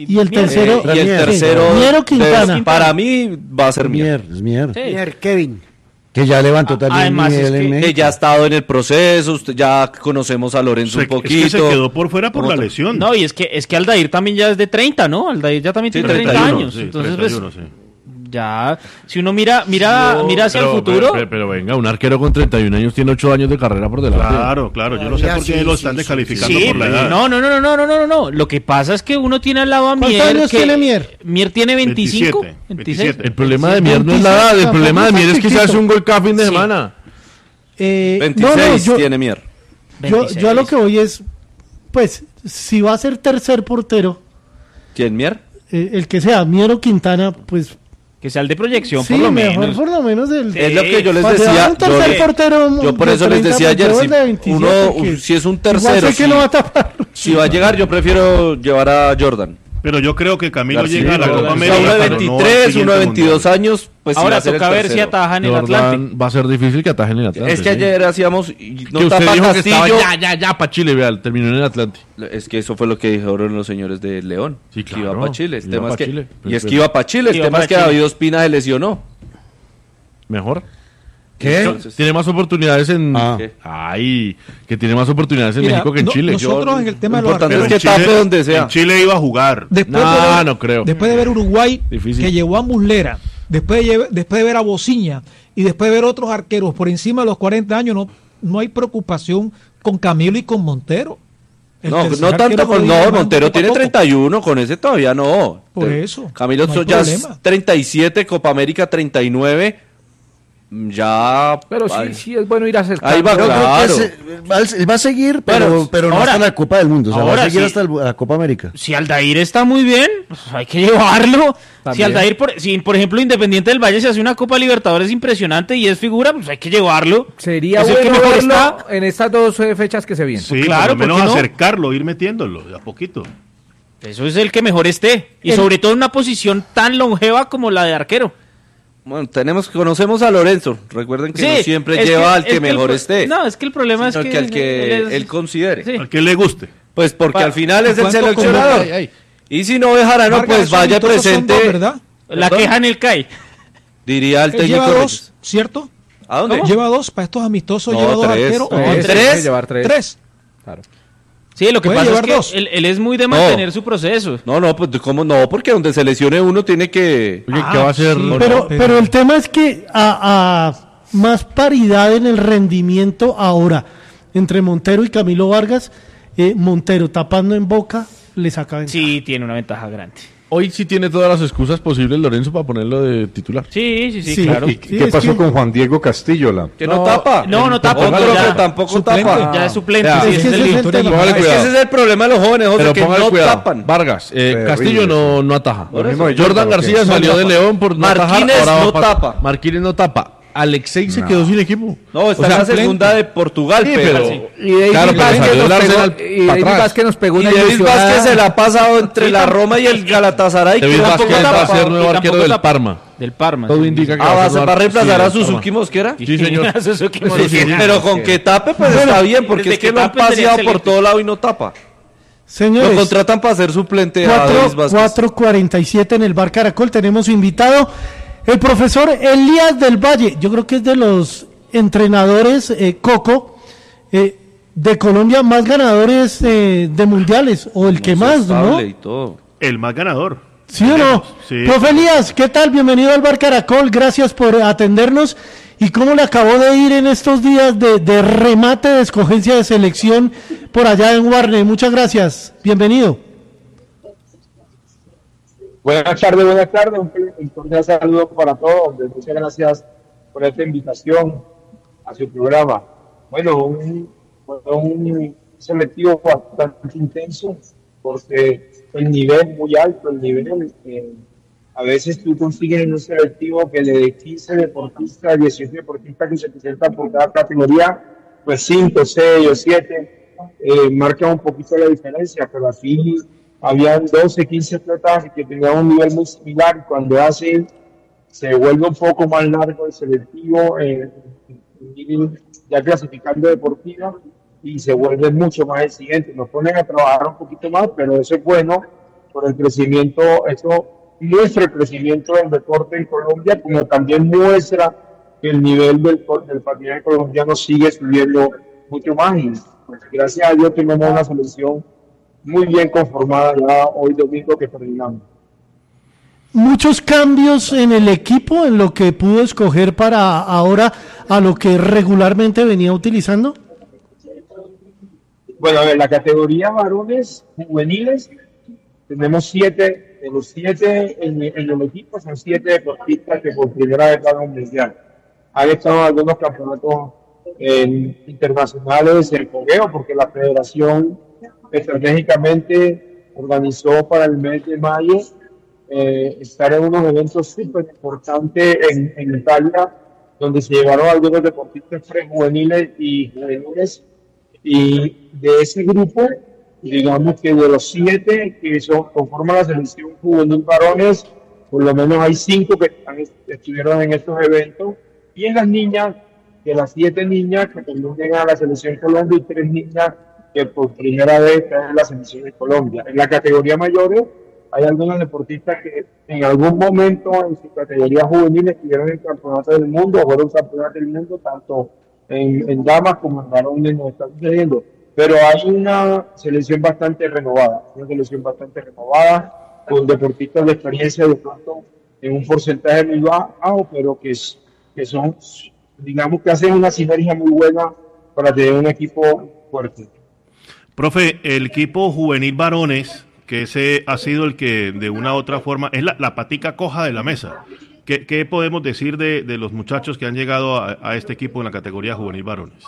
[SPEAKER 1] Y el tercero,
[SPEAKER 4] eh, y el tercero
[SPEAKER 1] Miero Quintana.
[SPEAKER 4] de, para mí va a ser Mier.
[SPEAKER 9] Mier, es Mier.
[SPEAKER 3] Sí.
[SPEAKER 17] Mier, Kevin.
[SPEAKER 9] Que ya levantó también
[SPEAKER 3] Además,
[SPEAKER 9] nivel
[SPEAKER 3] es que-
[SPEAKER 9] en
[SPEAKER 4] Que
[SPEAKER 9] México.
[SPEAKER 4] ya ha estado en el proceso, usted, ya conocemos a Lorenzo
[SPEAKER 10] Se-
[SPEAKER 4] un poquito.
[SPEAKER 10] Es que se quedó por fuera por la
[SPEAKER 4] Otro-
[SPEAKER 10] lesión.
[SPEAKER 3] No, y es que es que Aldair también ya es de treinta, ¿no? Aldair ya también
[SPEAKER 10] Sí,
[SPEAKER 3] tiene treinta
[SPEAKER 10] treinta y uno,
[SPEAKER 3] años.
[SPEAKER 10] sí,
[SPEAKER 3] Entonces,
[SPEAKER 10] treinta y
[SPEAKER 3] pues,
[SPEAKER 10] uno, sí.
[SPEAKER 3] ya, si uno mira, mira,
[SPEAKER 2] No,
[SPEAKER 3] mira hacia
[SPEAKER 2] pero-
[SPEAKER 3] el futuro.
[SPEAKER 2] Pero, pero venga, un arquero con treinta y un años tiene ocho años de carrera por delante.
[SPEAKER 10] Claro, claro, yo no sé
[SPEAKER 17] Ya,
[SPEAKER 10] por qué
[SPEAKER 17] sí,
[SPEAKER 10] lo
[SPEAKER 17] sí,
[SPEAKER 10] están
[SPEAKER 17] sí,
[SPEAKER 10] descalificando
[SPEAKER 3] Sí,
[SPEAKER 10] por la edad.
[SPEAKER 3] no, no, no, no, no, no, no, no. Lo que pasa es que uno tiene al lado a
[SPEAKER 1] ¿Cuántos
[SPEAKER 3] Mier.
[SPEAKER 1] años
[SPEAKER 3] que-
[SPEAKER 1] tiene Mier?
[SPEAKER 3] Mier tiene veinticinco,
[SPEAKER 10] veintisiete,
[SPEAKER 3] veintiséis.
[SPEAKER 10] veintisiete.
[SPEAKER 2] El problema de Mier no es la edad, el problema de Mier es que se hace un gol cada fin de semana.
[SPEAKER 1] Eh,
[SPEAKER 4] veintiséis
[SPEAKER 1] no, no, yo,
[SPEAKER 4] tiene Mier.
[SPEAKER 1] yo, yo a lo que voy es, pues, si va a ser tercer portero,
[SPEAKER 4] ¿Quién, Mier?
[SPEAKER 1] eh, el que sea, Miero Quintana, pues
[SPEAKER 3] Que sea el de proyección,
[SPEAKER 1] sí,
[SPEAKER 3] por lo
[SPEAKER 1] mejor
[SPEAKER 3] menos.
[SPEAKER 1] por lo menos el...
[SPEAKER 4] Es lo que yo les
[SPEAKER 1] Para
[SPEAKER 4] decía.
[SPEAKER 1] llevar un tercer
[SPEAKER 4] Yo,
[SPEAKER 1] portero
[SPEAKER 4] yo por
[SPEAKER 1] de
[SPEAKER 4] eso les
[SPEAKER 1] treinta,
[SPEAKER 4] decía
[SPEAKER 1] pues,
[SPEAKER 4] ayer,
[SPEAKER 1] llevo
[SPEAKER 4] si,
[SPEAKER 1] el de veintisiete,
[SPEAKER 4] uno,
[SPEAKER 1] que
[SPEAKER 4] si es un
[SPEAKER 1] igual
[SPEAKER 4] tercero,
[SPEAKER 1] sé que
[SPEAKER 4] si,
[SPEAKER 1] lo va a tapar.
[SPEAKER 4] si va a llegar, yo prefiero llevar a Jordan.
[SPEAKER 10] Pero yo creo que Camilo
[SPEAKER 4] García,
[SPEAKER 10] llega a la
[SPEAKER 4] Jordan.
[SPEAKER 10] Copa
[SPEAKER 4] O sea,
[SPEAKER 10] América.
[SPEAKER 4] uno de
[SPEAKER 10] pero no al
[SPEAKER 4] veintitrés,
[SPEAKER 10] siguiente
[SPEAKER 4] uno de veintidós
[SPEAKER 10] mundial.
[SPEAKER 4] años, pues sí va
[SPEAKER 3] Ahora
[SPEAKER 4] a ser el
[SPEAKER 3] toca ver si
[SPEAKER 4] tercero.
[SPEAKER 3] ataja en el Atlante.
[SPEAKER 2] Jordan va a ser difícil que ataje en el Atlante.
[SPEAKER 4] Es que
[SPEAKER 2] sí.
[SPEAKER 4] ayer hacíamos, y no
[SPEAKER 2] que usted
[SPEAKER 4] tapa
[SPEAKER 2] dijo que estaba
[SPEAKER 4] Castillo.
[SPEAKER 2] ya, ya, ya para Chile, vea, terminó en el Atlante.
[SPEAKER 4] Es que eso fue lo que dijeron los señores de León.
[SPEAKER 2] Sí,
[SPEAKER 4] que iba
[SPEAKER 2] claro,
[SPEAKER 4] para Chile. El
[SPEAKER 2] iba
[SPEAKER 4] tema
[SPEAKER 2] pa'
[SPEAKER 4] es que,
[SPEAKER 2] Chile.
[SPEAKER 4] y es
[SPEAKER 2] Pero-
[SPEAKER 4] que iba para Chile. El
[SPEAKER 3] Iba
[SPEAKER 4] tema
[SPEAKER 3] para
[SPEAKER 4] es que
[SPEAKER 3] Chile.
[SPEAKER 4] David Ospina se lesionó.
[SPEAKER 2] Mejor.
[SPEAKER 9] ¿Qué?
[SPEAKER 4] Entonces,
[SPEAKER 2] Tiene más oportunidades en.
[SPEAKER 9] Ah.
[SPEAKER 2] ¿Qué? Ay, que tiene más oportunidades en
[SPEAKER 5] Mira,
[SPEAKER 2] México que en
[SPEAKER 5] no-
[SPEAKER 2] Chile.
[SPEAKER 5] nosotros
[SPEAKER 4] Yo-
[SPEAKER 5] en el tema de
[SPEAKER 4] lo
[SPEAKER 5] los
[SPEAKER 4] importante
[SPEAKER 10] Pero
[SPEAKER 5] arqueros,
[SPEAKER 4] es que
[SPEAKER 10] en Chile-
[SPEAKER 4] tape donde sea.
[SPEAKER 10] En Chile iba a jugar.
[SPEAKER 5] después,
[SPEAKER 2] No,
[SPEAKER 5] de ver,
[SPEAKER 2] no creo.
[SPEAKER 5] después de ver Uruguay,
[SPEAKER 2] Difícil.
[SPEAKER 5] que llevó a Muslera, después de, lle- después de ver a Bociña y después de ver otros arqueros por encima de los cuarenta años, no, no hay preocupación con Camilo y con Montero. El
[SPEAKER 4] No,
[SPEAKER 5] tercer
[SPEAKER 4] no
[SPEAKER 5] arquero
[SPEAKER 4] tanto con.
[SPEAKER 5] podría
[SPEAKER 4] No,
[SPEAKER 5] llamar
[SPEAKER 4] Montero
[SPEAKER 5] poco a
[SPEAKER 4] tiene
[SPEAKER 5] poco.
[SPEAKER 4] treinta y uno, con ese todavía no.
[SPEAKER 5] Por
[SPEAKER 4] Te-
[SPEAKER 5] eso,
[SPEAKER 4] Camilo
[SPEAKER 5] no hay
[SPEAKER 4] ya es
[SPEAKER 5] problema.
[SPEAKER 4] treinta y siete, Copa América treinta y nueve. Ya.
[SPEAKER 16] Pero sí,
[SPEAKER 4] ay,
[SPEAKER 16] sí es bueno ir a acercar.
[SPEAKER 4] Ahí va,
[SPEAKER 9] Yo creo que
[SPEAKER 4] claro.
[SPEAKER 9] ese- va, a- va a seguir, pero,
[SPEAKER 3] Bueno,
[SPEAKER 9] pero no
[SPEAKER 3] ahora-
[SPEAKER 9] hasta la Copa del Mundo. O sea, va
[SPEAKER 3] ahora
[SPEAKER 9] a seguir
[SPEAKER 3] sí.
[SPEAKER 9] hasta el- la Copa América.
[SPEAKER 3] Si Aldair está muy bien, pues hay que llevarlo. Si
[SPEAKER 16] También.
[SPEAKER 3] Aldair, por, si por ejemplo Independiente del Valle se hace una Copa Libertadores impresionante y es figura, pues hay que llevarlo.
[SPEAKER 16] Sería
[SPEAKER 3] Es el que
[SPEAKER 16] bueno
[SPEAKER 3] mejor
[SPEAKER 16] verlo
[SPEAKER 3] está.
[SPEAKER 16] en estas dos eh, fechas que se vienen.
[SPEAKER 10] Sí,
[SPEAKER 3] Claro,
[SPEAKER 10] por lo menos
[SPEAKER 3] ¿por qué no?
[SPEAKER 10] acercarlo, ir metiéndolo de a poquito.
[SPEAKER 3] Eso es el que mejor esté. Y
[SPEAKER 5] El-
[SPEAKER 3] sobre todo en una posición tan longeva como la de arquero.
[SPEAKER 4] Bueno, tenemos, conocemos a Lorenzo. Recuerden que
[SPEAKER 3] Sí,
[SPEAKER 4] no siempre
[SPEAKER 3] es
[SPEAKER 4] lleva
[SPEAKER 3] que-
[SPEAKER 4] al que
[SPEAKER 3] es que el
[SPEAKER 4] mejor
[SPEAKER 3] pro-
[SPEAKER 4] esté.
[SPEAKER 3] No, es que el problema
[SPEAKER 4] sino
[SPEAKER 3] es que,
[SPEAKER 4] que al que
[SPEAKER 3] él es-
[SPEAKER 4] él considere.
[SPEAKER 3] Sí.
[SPEAKER 10] Al que le guste.
[SPEAKER 4] Pues porque
[SPEAKER 3] Pa-
[SPEAKER 4] al final es el
[SPEAKER 5] ¿cuánto
[SPEAKER 4] seleccionador.
[SPEAKER 5] convoca?
[SPEAKER 2] Ay, ay.
[SPEAKER 4] Y si no Bejarano,
[SPEAKER 5] Vargas,
[SPEAKER 4] pues
[SPEAKER 5] esos
[SPEAKER 4] vaya
[SPEAKER 5] amistosos son
[SPEAKER 4] presente.
[SPEAKER 5] dos, ¿verdad?
[SPEAKER 3] La
[SPEAKER 4] ¿Perdón?
[SPEAKER 3] queja en el C A I.
[SPEAKER 4] Diría el
[SPEAKER 5] Él
[SPEAKER 4] técnico.
[SPEAKER 5] lleva
[SPEAKER 4] Reyes.
[SPEAKER 5] dos, ¿cierto?
[SPEAKER 4] ¿A dónde?
[SPEAKER 5] Lleva dos para estos amistosos,
[SPEAKER 4] No,
[SPEAKER 5] lleva dos
[SPEAKER 4] tres.
[SPEAKER 5] arqueros.
[SPEAKER 4] No,
[SPEAKER 5] ¿o
[SPEAKER 4] tres.
[SPEAKER 5] tres?
[SPEAKER 16] Tiene que llevar tres.
[SPEAKER 5] Tres.
[SPEAKER 16] Claro.
[SPEAKER 3] Sí, lo que
[SPEAKER 5] Puede
[SPEAKER 3] pasa es
[SPEAKER 5] llevar
[SPEAKER 3] que
[SPEAKER 5] dos.
[SPEAKER 3] él, él es muy de
[SPEAKER 4] No.
[SPEAKER 3] mantener su proceso.
[SPEAKER 4] No, no, pues cómo no, porque donde se lesione uno tiene que.
[SPEAKER 2] Oye,
[SPEAKER 5] Ah,
[SPEAKER 2] ¿qué va a hacer?
[SPEAKER 5] sí,
[SPEAKER 2] No,
[SPEAKER 1] Pero,
[SPEAKER 5] no, pero-
[SPEAKER 1] pero el tema es que a, a más paridad en el rendimiento ahora entre Montero y Camilo Vargas, eh, Montero tapando en Boca le saca ventaja.
[SPEAKER 3] Sí, tiene una ventaja grande.
[SPEAKER 2] Hoy sí tiene todas las excusas posibles Lorenzo para ponerlo de titular.
[SPEAKER 3] Sí, sí, sí,
[SPEAKER 1] Sí.
[SPEAKER 3] claro.
[SPEAKER 11] ¿Y
[SPEAKER 1] Sí,
[SPEAKER 11] qué
[SPEAKER 1] es
[SPEAKER 11] pasó
[SPEAKER 1] que-
[SPEAKER 11] con Juan Diego Castillo? La?
[SPEAKER 4] Que no,
[SPEAKER 16] No,
[SPEAKER 4] tapa.
[SPEAKER 3] No, no tapa.
[SPEAKER 4] Otro
[SPEAKER 3] pero ya-
[SPEAKER 4] que tampoco
[SPEAKER 5] Suplente.
[SPEAKER 4] tapa.
[SPEAKER 3] Ya es suplente.
[SPEAKER 2] Ya.
[SPEAKER 3] sí,
[SPEAKER 1] Es
[SPEAKER 3] es
[SPEAKER 1] que
[SPEAKER 3] el
[SPEAKER 1] ese es el
[SPEAKER 3] victoria.
[SPEAKER 1] tema.
[SPEAKER 2] Póngale
[SPEAKER 4] Es que
[SPEAKER 2] cuidado.
[SPEAKER 4] ese es el problema de los jóvenes, José,
[SPEAKER 2] Pero
[SPEAKER 4] que
[SPEAKER 2] póngale
[SPEAKER 4] no
[SPEAKER 2] cuidado.
[SPEAKER 4] tapan.
[SPEAKER 2] Vargas, eh,
[SPEAKER 11] Terrible,
[SPEAKER 2] Castillo no,
[SPEAKER 11] sí.
[SPEAKER 2] no ataja.
[SPEAKER 11] Lo mismo de
[SPEAKER 2] Jordan
[SPEAKER 11] Jordan,
[SPEAKER 2] García
[SPEAKER 11] ¿o qué?
[SPEAKER 2] salió
[SPEAKER 4] No
[SPEAKER 2] de
[SPEAKER 4] tapa.
[SPEAKER 2] León por no atajar.
[SPEAKER 4] Marquínez
[SPEAKER 2] ahora va
[SPEAKER 4] no
[SPEAKER 2] pa-
[SPEAKER 4] tapa.
[SPEAKER 2] Marquínez no tapa. Alexei se
[SPEAKER 11] No.
[SPEAKER 2] quedó sin equipo.
[SPEAKER 4] No, está
[SPEAKER 2] O sea,
[SPEAKER 4] en la segunda de Portugal,
[SPEAKER 2] Sí,
[SPEAKER 4] pero.
[SPEAKER 2] pero-
[SPEAKER 16] Y David
[SPEAKER 2] Claro, pero
[SPEAKER 16] Vázquez
[SPEAKER 2] salió
[SPEAKER 16] nos
[SPEAKER 2] del
[SPEAKER 16] pegó-
[SPEAKER 2] Arsenal
[SPEAKER 16] y
[SPEAKER 2] pa'
[SPEAKER 16] David
[SPEAKER 2] atrás.
[SPEAKER 16] Vázquez nos pegó
[SPEAKER 4] Y
[SPEAKER 16] una
[SPEAKER 4] David
[SPEAKER 16] ilusionada-
[SPEAKER 4] Vázquez se la ha pasado entre la Roma y el Galatasaray.
[SPEAKER 2] David
[SPEAKER 4] que
[SPEAKER 2] Vázquez
[SPEAKER 4] tampoco
[SPEAKER 2] va a
[SPEAKER 4] tapa.
[SPEAKER 2] ser nuevo
[SPEAKER 3] Y
[SPEAKER 2] arquero
[SPEAKER 3] tampoco
[SPEAKER 2] del
[SPEAKER 3] tapa.
[SPEAKER 2] Parma.
[SPEAKER 3] Del Parma.
[SPEAKER 2] Todo
[SPEAKER 3] sí.
[SPEAKER 2] indica que
[SPEAKER 4] Ah, va a,
[SPEAKER 2] ser
[SPEAKER 4] va a
[SPEAKER 2] nuevo-
[SPEAKER 4] reemplazar
[SPEAKER 2] sí,
[SPEAKER 4] a
[SPEAKER 2] del Parma.
[SPEAKER 4] Suzuki Mosquera.
[SPEAKER 2] Sí, señor.
[SPEAKER 3] A Suzuki
[SPEAKER 2] Sí,
[SPEAKER 3] Mosquera.
[SPEAKER 2] sí, sí.
[SPEAKER 4] Pero con que tape, pues está bien, porque
[SPEAKER 3] desde
[SPEAKER 4] es que,
[SPEAKER 3] que
[SPEAKER 4] lo han
[SPEAKER 3] tape sería
[SPEAKER 4] paseado por
[SPEAKER 3] excelente.
[SPEAKER 4] todo lado y no tapa. Lo
[SPEAKER 1] Señores,
[SPEAKER 4] contratan para ser suplente a David Vázquez.
[SPEAKER 1] cuatro cuarenta y siete en el Bar Caracol. Tenemos invitado el profesor Elías del Valle. Yo creo que es de los entrenadores, eh, Coco, eh, de Colombia más ganadores eh, de mundiales, o el que más, ¿no?
[SPEAKER 4] Estable y todo.
[SPEAKER 10] El más ganador.
[SPEAKER 1] ¿Sí o no?
[SPEAKER 10] Sí.
[SPEAKER 1] Profe Elías, ¿qué tal? Bienvenido al Bar Caracol. Gracias por atendernos. ¿Y cómo le acabó de ir en estos días de, de remate de escogencia de selección por allá en Warner? Muchas gracias. Bienvenido.
[SPEAKER 18] Buenas tardes, buenas tardes. Un, un cordial saludo para todos. Muchas gracias por esta invitación a su programa. Bueno, un, un selectivo bastante intenso porque el nivel muy alto, el nivel, eh, a veces tú consigues en un selectivo que de quince deportistas, dieciocho deportistas que se presentan por cada categoría, pues cinco, seis o siete eh, marcan un poquito la diferencia, pero así habían doce, quince atletas que tenían un nivel muy similar y cuando hacen se vuelve un poco más largo el selectivo, eh, ya clasificando deportiva y se vuelve mucho más exigente. Nos ponen a trabajar un poquito más, pero eso es bueno por el crecimiento, eso muestra el crecimiento del deporte en Colombia, como también muestra que el nivel del, del patinaje colombiano sigue subiendo mucho más. Y pues, gracias a Dios tenemos una selección muy bien conformada ya hoy domingo que terminamos.
[SPEAKER 1] Muchos cambios en el equipo, en lo que pudo escoger para ahora a lo que regularmente venía utilizando.
[SPEAKER 18] Bueno, a ver, la categoría varones juveniles, tenemos siete, de los siete en, en el equipo, son siete deportistas que por primera vez van a un mundial. Han estado en algunos campeonatos eh, internacionales en fogueo, porque la federación estratégicamente organizó para el mes de mayo eh, estar en unos eventos súper importantes en, en Italia, donde se llevaron algunos deportistas prejuveniles y juveniles, y de ese grupo, digamos que de los siete que son, conforman la selección juvenil varones, por lo menos hay cinco que están, estuvieron en estos eventos, y en las niñas, de las siete niñas que también llegan a la selección Colombia, y tres niñas que por primera vez están en la selección de Colombia. En la categoría mayores hay algunos deportistas que en algún momento en su categoría juvenil estuvieron en el campeonato del mundo, o fueron campeonatos del mundo, tanto en, en damas como en varones nos está sucediendo. Pero hay una selección bastante renovada, una selección bastante renovada, con deportistas de experiencia de pronto en un porcentaje muy bajo, pero que, es, que son, digamos que hacen una sinergia muy buena para tener un equipo fuerte.
[SPEAKER 10] Profe, el equipo juvenil varones, que ese ha sido el que de una u otra forma es la, la patica coja de la mesa. ¿Qué, qué podemos decir de, de los muchachos que han llegado a, a este equipo en la categoría juvenil varones?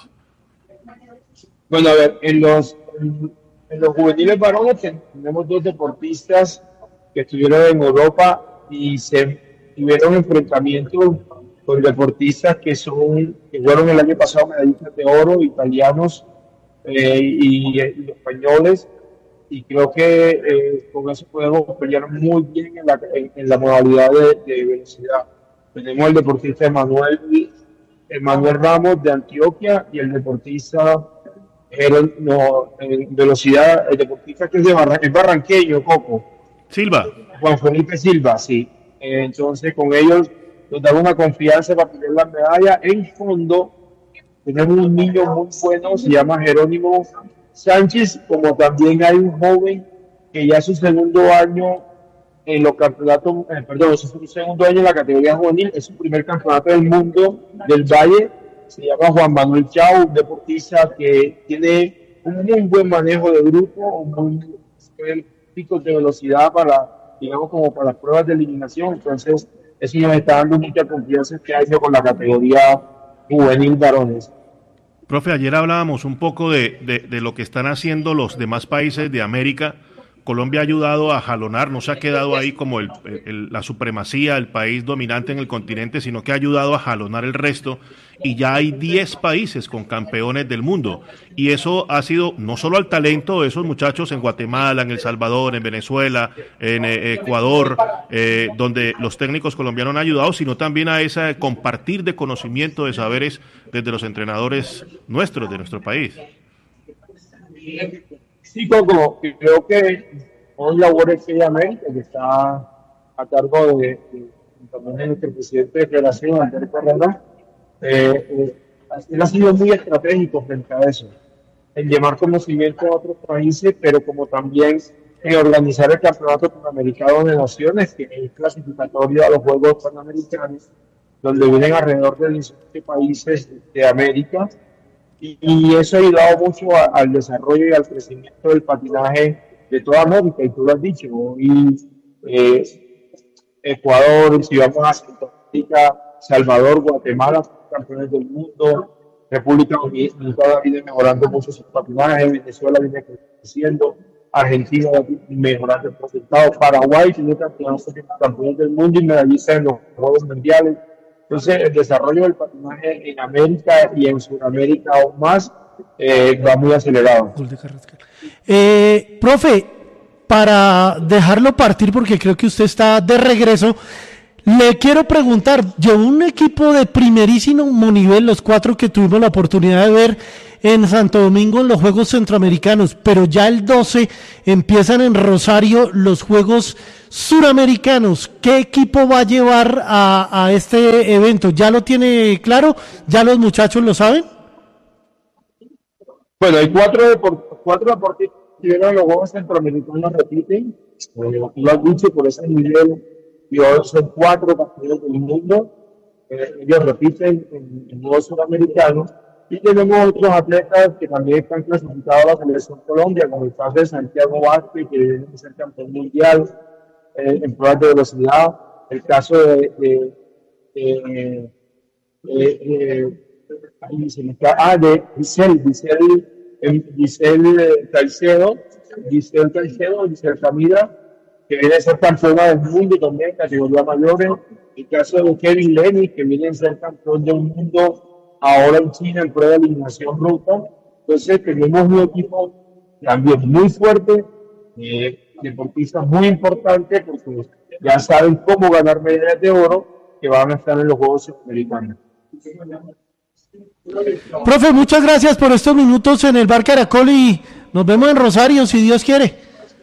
[SPEAKER 18] Bueno, a ver, en los, en los juveniles varones tenemos dos deportistas que estuvieron en Europa y se tuvieron enfrentamientos con deportistas que son que fueron el año pasado medallistas de oro, italianos eh, y, y españoles, y creo que eh, con eso podemos pelear muy bien en la, en, en la modalidad de, de velocidad. Tenemos el deportista Emanuel, Emanuel Ramos de Antioquia, y el deportista no, en velocidad, el deportista que es de Barra, es barranqueño, Coco.
[SPEAKER 10] Silva.
[SPEAKER 18] Juan Felipe Silva, sí. Eh, entonces con ellos nos da una confianza para tener la medalla. En fondo tenemos un niño muy bueno, se llama Jerónimo Sánchez, como también hay un joven que ya es su segundo año en los campeonatos, eh, perdón, es su segundo año en la categoría juvenil, es su primer campeonato del mundo del Valle, se llama Juan Manuel Chau, un deportista que tiene un muy buen manejo de grupo, un muy buen pico de velocidad para, digamos, como para las pruebas de eliminación. Entonces eso nos está dando mucha confianza este año con la categoría juvenil varones.
[SPEAKER 10] Profe, ayer hablábamos un poco de, de, de lo que están haciendo los demás países de América. Colombia ha ayudado a jalonar, no se ha quedado ahí como el, el, la supremacía, el país dominante en el continente, sino que ha ayudado a jalonar el resto, y ya hay diez países con campeones del mundo, y eso ha sido no solo al talento de esos muchachos en Guatemala, en El Salvador, en Venezuela, en eh, Ecuador, eh, donde los técnicos colombianos han ayudado, sino también a ese compartir de conocimiento, de saberes desde los entrenadores nuestros, de nuestro país.
[SPEAKER 18] Sí, Coco, creo que hoy la U R F América, que está a cargo de, de, también de nuestro presidente de federación, Andrés Carrera, eh, eh, él ha sido muy estratégico frente a eso, en llevar conocimiento a otros países, pero como también en organizar el Campeonato Panamericano de Naciones, que es clasificatorio a los Juegos Panamericanos, donde vienen alrededor de diecisiete países de América. Y eso ha ayudado mucho a, al desarrollo y al crecimiento del patinaje de toda América, y tú lo has dicho, hoy eh, Ecuador, si vamos a Centroamérica, Salvador, Guatemala, campeones del mundo, República Dominicana viene mejorando mucho su patinaje, Venezuela viene creciendo, Argentina mejorando el resultado, Paraguay tiene campeones del mundo y medallistas en los Juegos Mundiales. Entonces, el desarrollo del patinaje en América y en Sudamérica aún más eh, va muy acelerado.
[SPEAKER 1] Eh, profe, para dejarlo partir, porque creo que usted está de regreso, le quiero preguntar, llevó un equipo de primerísimo nivel, los cuatro que tuvimos la oportunidad de ver en Santo Domingo en los Juegos Centroamericanos, pero ya el doce empiezan en Rosario los Juegos Suramericanos. ¿Qué equipo va a llevar a, a este evento? ¿Ya lo tiene claro? ¿Ya los muchachos lo saben?
[SPEAKER 18] Bueno, hay cuatro, deport- cuatro deportistas que vieron los Juegos Centroamericanos, repiten, eh, lo han dicho por ese nivel, y hoy son cuatro partidos del mundo, eh, ellos repiten en, en Juegos Suramericanos, y tenemos otros atletas que también están clasificados a la Selección Colombia, como el caso de Santiago Vázquez, que viene a ser campeón mundial eh, en pruebas de velocidad, el caso de, de, de, de, de ahí se me está, ah, de Giselle, Giselle, Giselle Caicedo, Giselle Caicedo, Giselle Camila, que viene a ser campeona del mundo también en categoría mayores. El caso de Kevin Lenny, que viene a ser campeón del mundo ahora en China en prueba de eliminación ruta. Entonces tenemos un equipo también muy fuerte, eh, deportistas muy importantes, porque ya saben cómo ganar medallas de oro que van a estar en los Juegos Centroamericanos.
[SPEAKER 1] Profe, muchas gracias por estos minutos en el Bar Caracol y nos vemos en Rosario, si Dios quiere.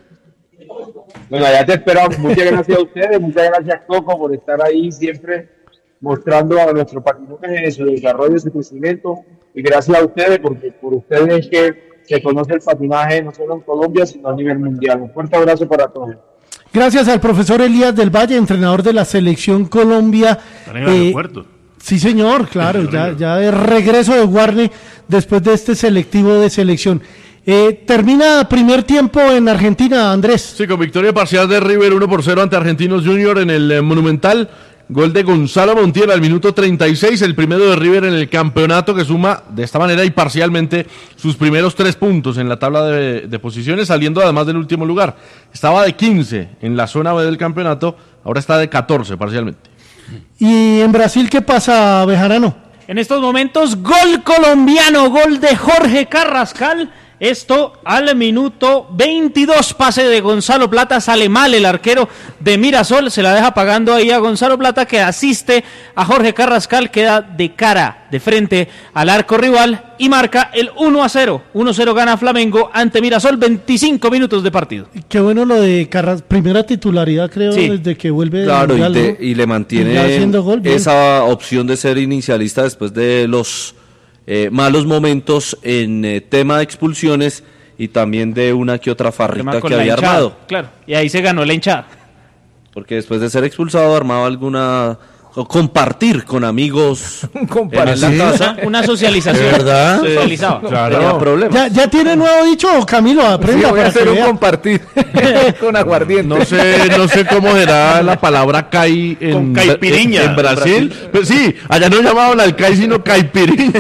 [SPEAKER 18] Bueno, ya te esperamos. Muchas gracias a ustedes, muchas gracias, Coco, por estar ahí siempre mostrando a nuestro patinaje su desarrollo, su crecimiento. Y gracias a ustedes, porque por ustedes es que se conoce el patinaje no solo en Colombia, sino a nivel mundial. Un fuerte abrazo para todos.
[SPEAKER 1] Gracias al profesor Elías del Valle, entrenador de la Selección Colombia.
[SPEAKER 10] Están en el
[SPEAKER 1] Eh,
[SPEAKER 10] aeropuerto.
[SPEAKER 1] Sí, señor, claro, ya, ya de regreso de Guarne después de este selectivo de selección. Eh, termina primer tiempo en Argentina, Andrés.
[SPEAKER 2] Sí, con victoria parcial de River uno por cero ante Argentinos Junior en el eh, Monumental. Gol de Gonzalo Montiel al minuto treinta y seis, el primero de River en el campeonato, que suma de esta manera y parcialmente sus primeros tres puntos en la tabla de, de posiciones, saliendo además del último lugar. Estaba de quince en la zona B del campeonato, ahora está de catorce parcialmente.
[SPEAKER 1] ¿Y en Brasil qué pasa, Bejarano?
[SPEAKER 3] En estos momentos, gol colombiano, gol de Jorge Carrascal. Esto al minuto veintidós, pase de Gonzalo Plata, sale mal el arquero de Mirasol, se la deja pagando ahí a Gonzalo Plata, que asiste a Jorge Carrascal, queda de cara, de frente al arco rival y marca el uno a cero. uno a cero gana Flamengo ante Mirasol, veinticinco minutos de partido.
[SPEAKER 1] Qué bueno lo de Carras, primera titularidad creo
[SPEAKER 4] Sí.
[SPEAKER 1] desde que vuelve
[SPEAKER 4] Claro,
[SPEAKER 1] del mundial,
[SPEAKER 4] y, te-
[SPEAKER 1] ¿no?
[SPEAKER 4] y le
[SPEAKER 1] Ya
[SPEAKER 4] mantiene
[SPEAKER 1] haciendo gol, bien.
[SPEAKER 4] esa opción de ser inicialista después de los eh, malos momentos en eh, tema de expulsiones y también de una que otra farrita
[SPEAKER 3] Tema con
[SPEAKER 4] que
[SPEAKER 3] la
[SPEAKER 4] había
[SPEAKER 3] hinchada,
[SPEAKER 4] armado.
[SPEAKER 3] claro, y ahí se ganó la hinchada.
[SPEAKER 4] Porque después de ser expulsado armaba alguna... o compartir con amigos
[SPEAKER 3] Compartir.
[SPEAKER 4] en la casa.
[SPEAKER 3] Una- una socialización.
[SPEAKER 4] ¿De verdad?
[SPEAKER 3] Sí. Socializaba.
[SPEAKER 4] Claro. Tenía problemas.
[SPEAKER 1] ¿Ya, ¿Ya tiene nuevo dicho, Camilo? Aprenda.
[SPEAKER 16] Sí, voy a
[SPEAKER 1] para
[SPEAKER 16] hacer
[SPEAKER 1] que
[SPEAKER 16] un
[SPEAKER 1] vea.
[SPEAKER 16] compartir con aguardiente.
[SPEAKER 2] No sé, no sé cómo será la palabra cai en,
[SPEAKER 10] Con caipiriña.
[SPEAKER 2] en, en Brasil. Pues sí, allá no llamaban al cai sino caipiriña.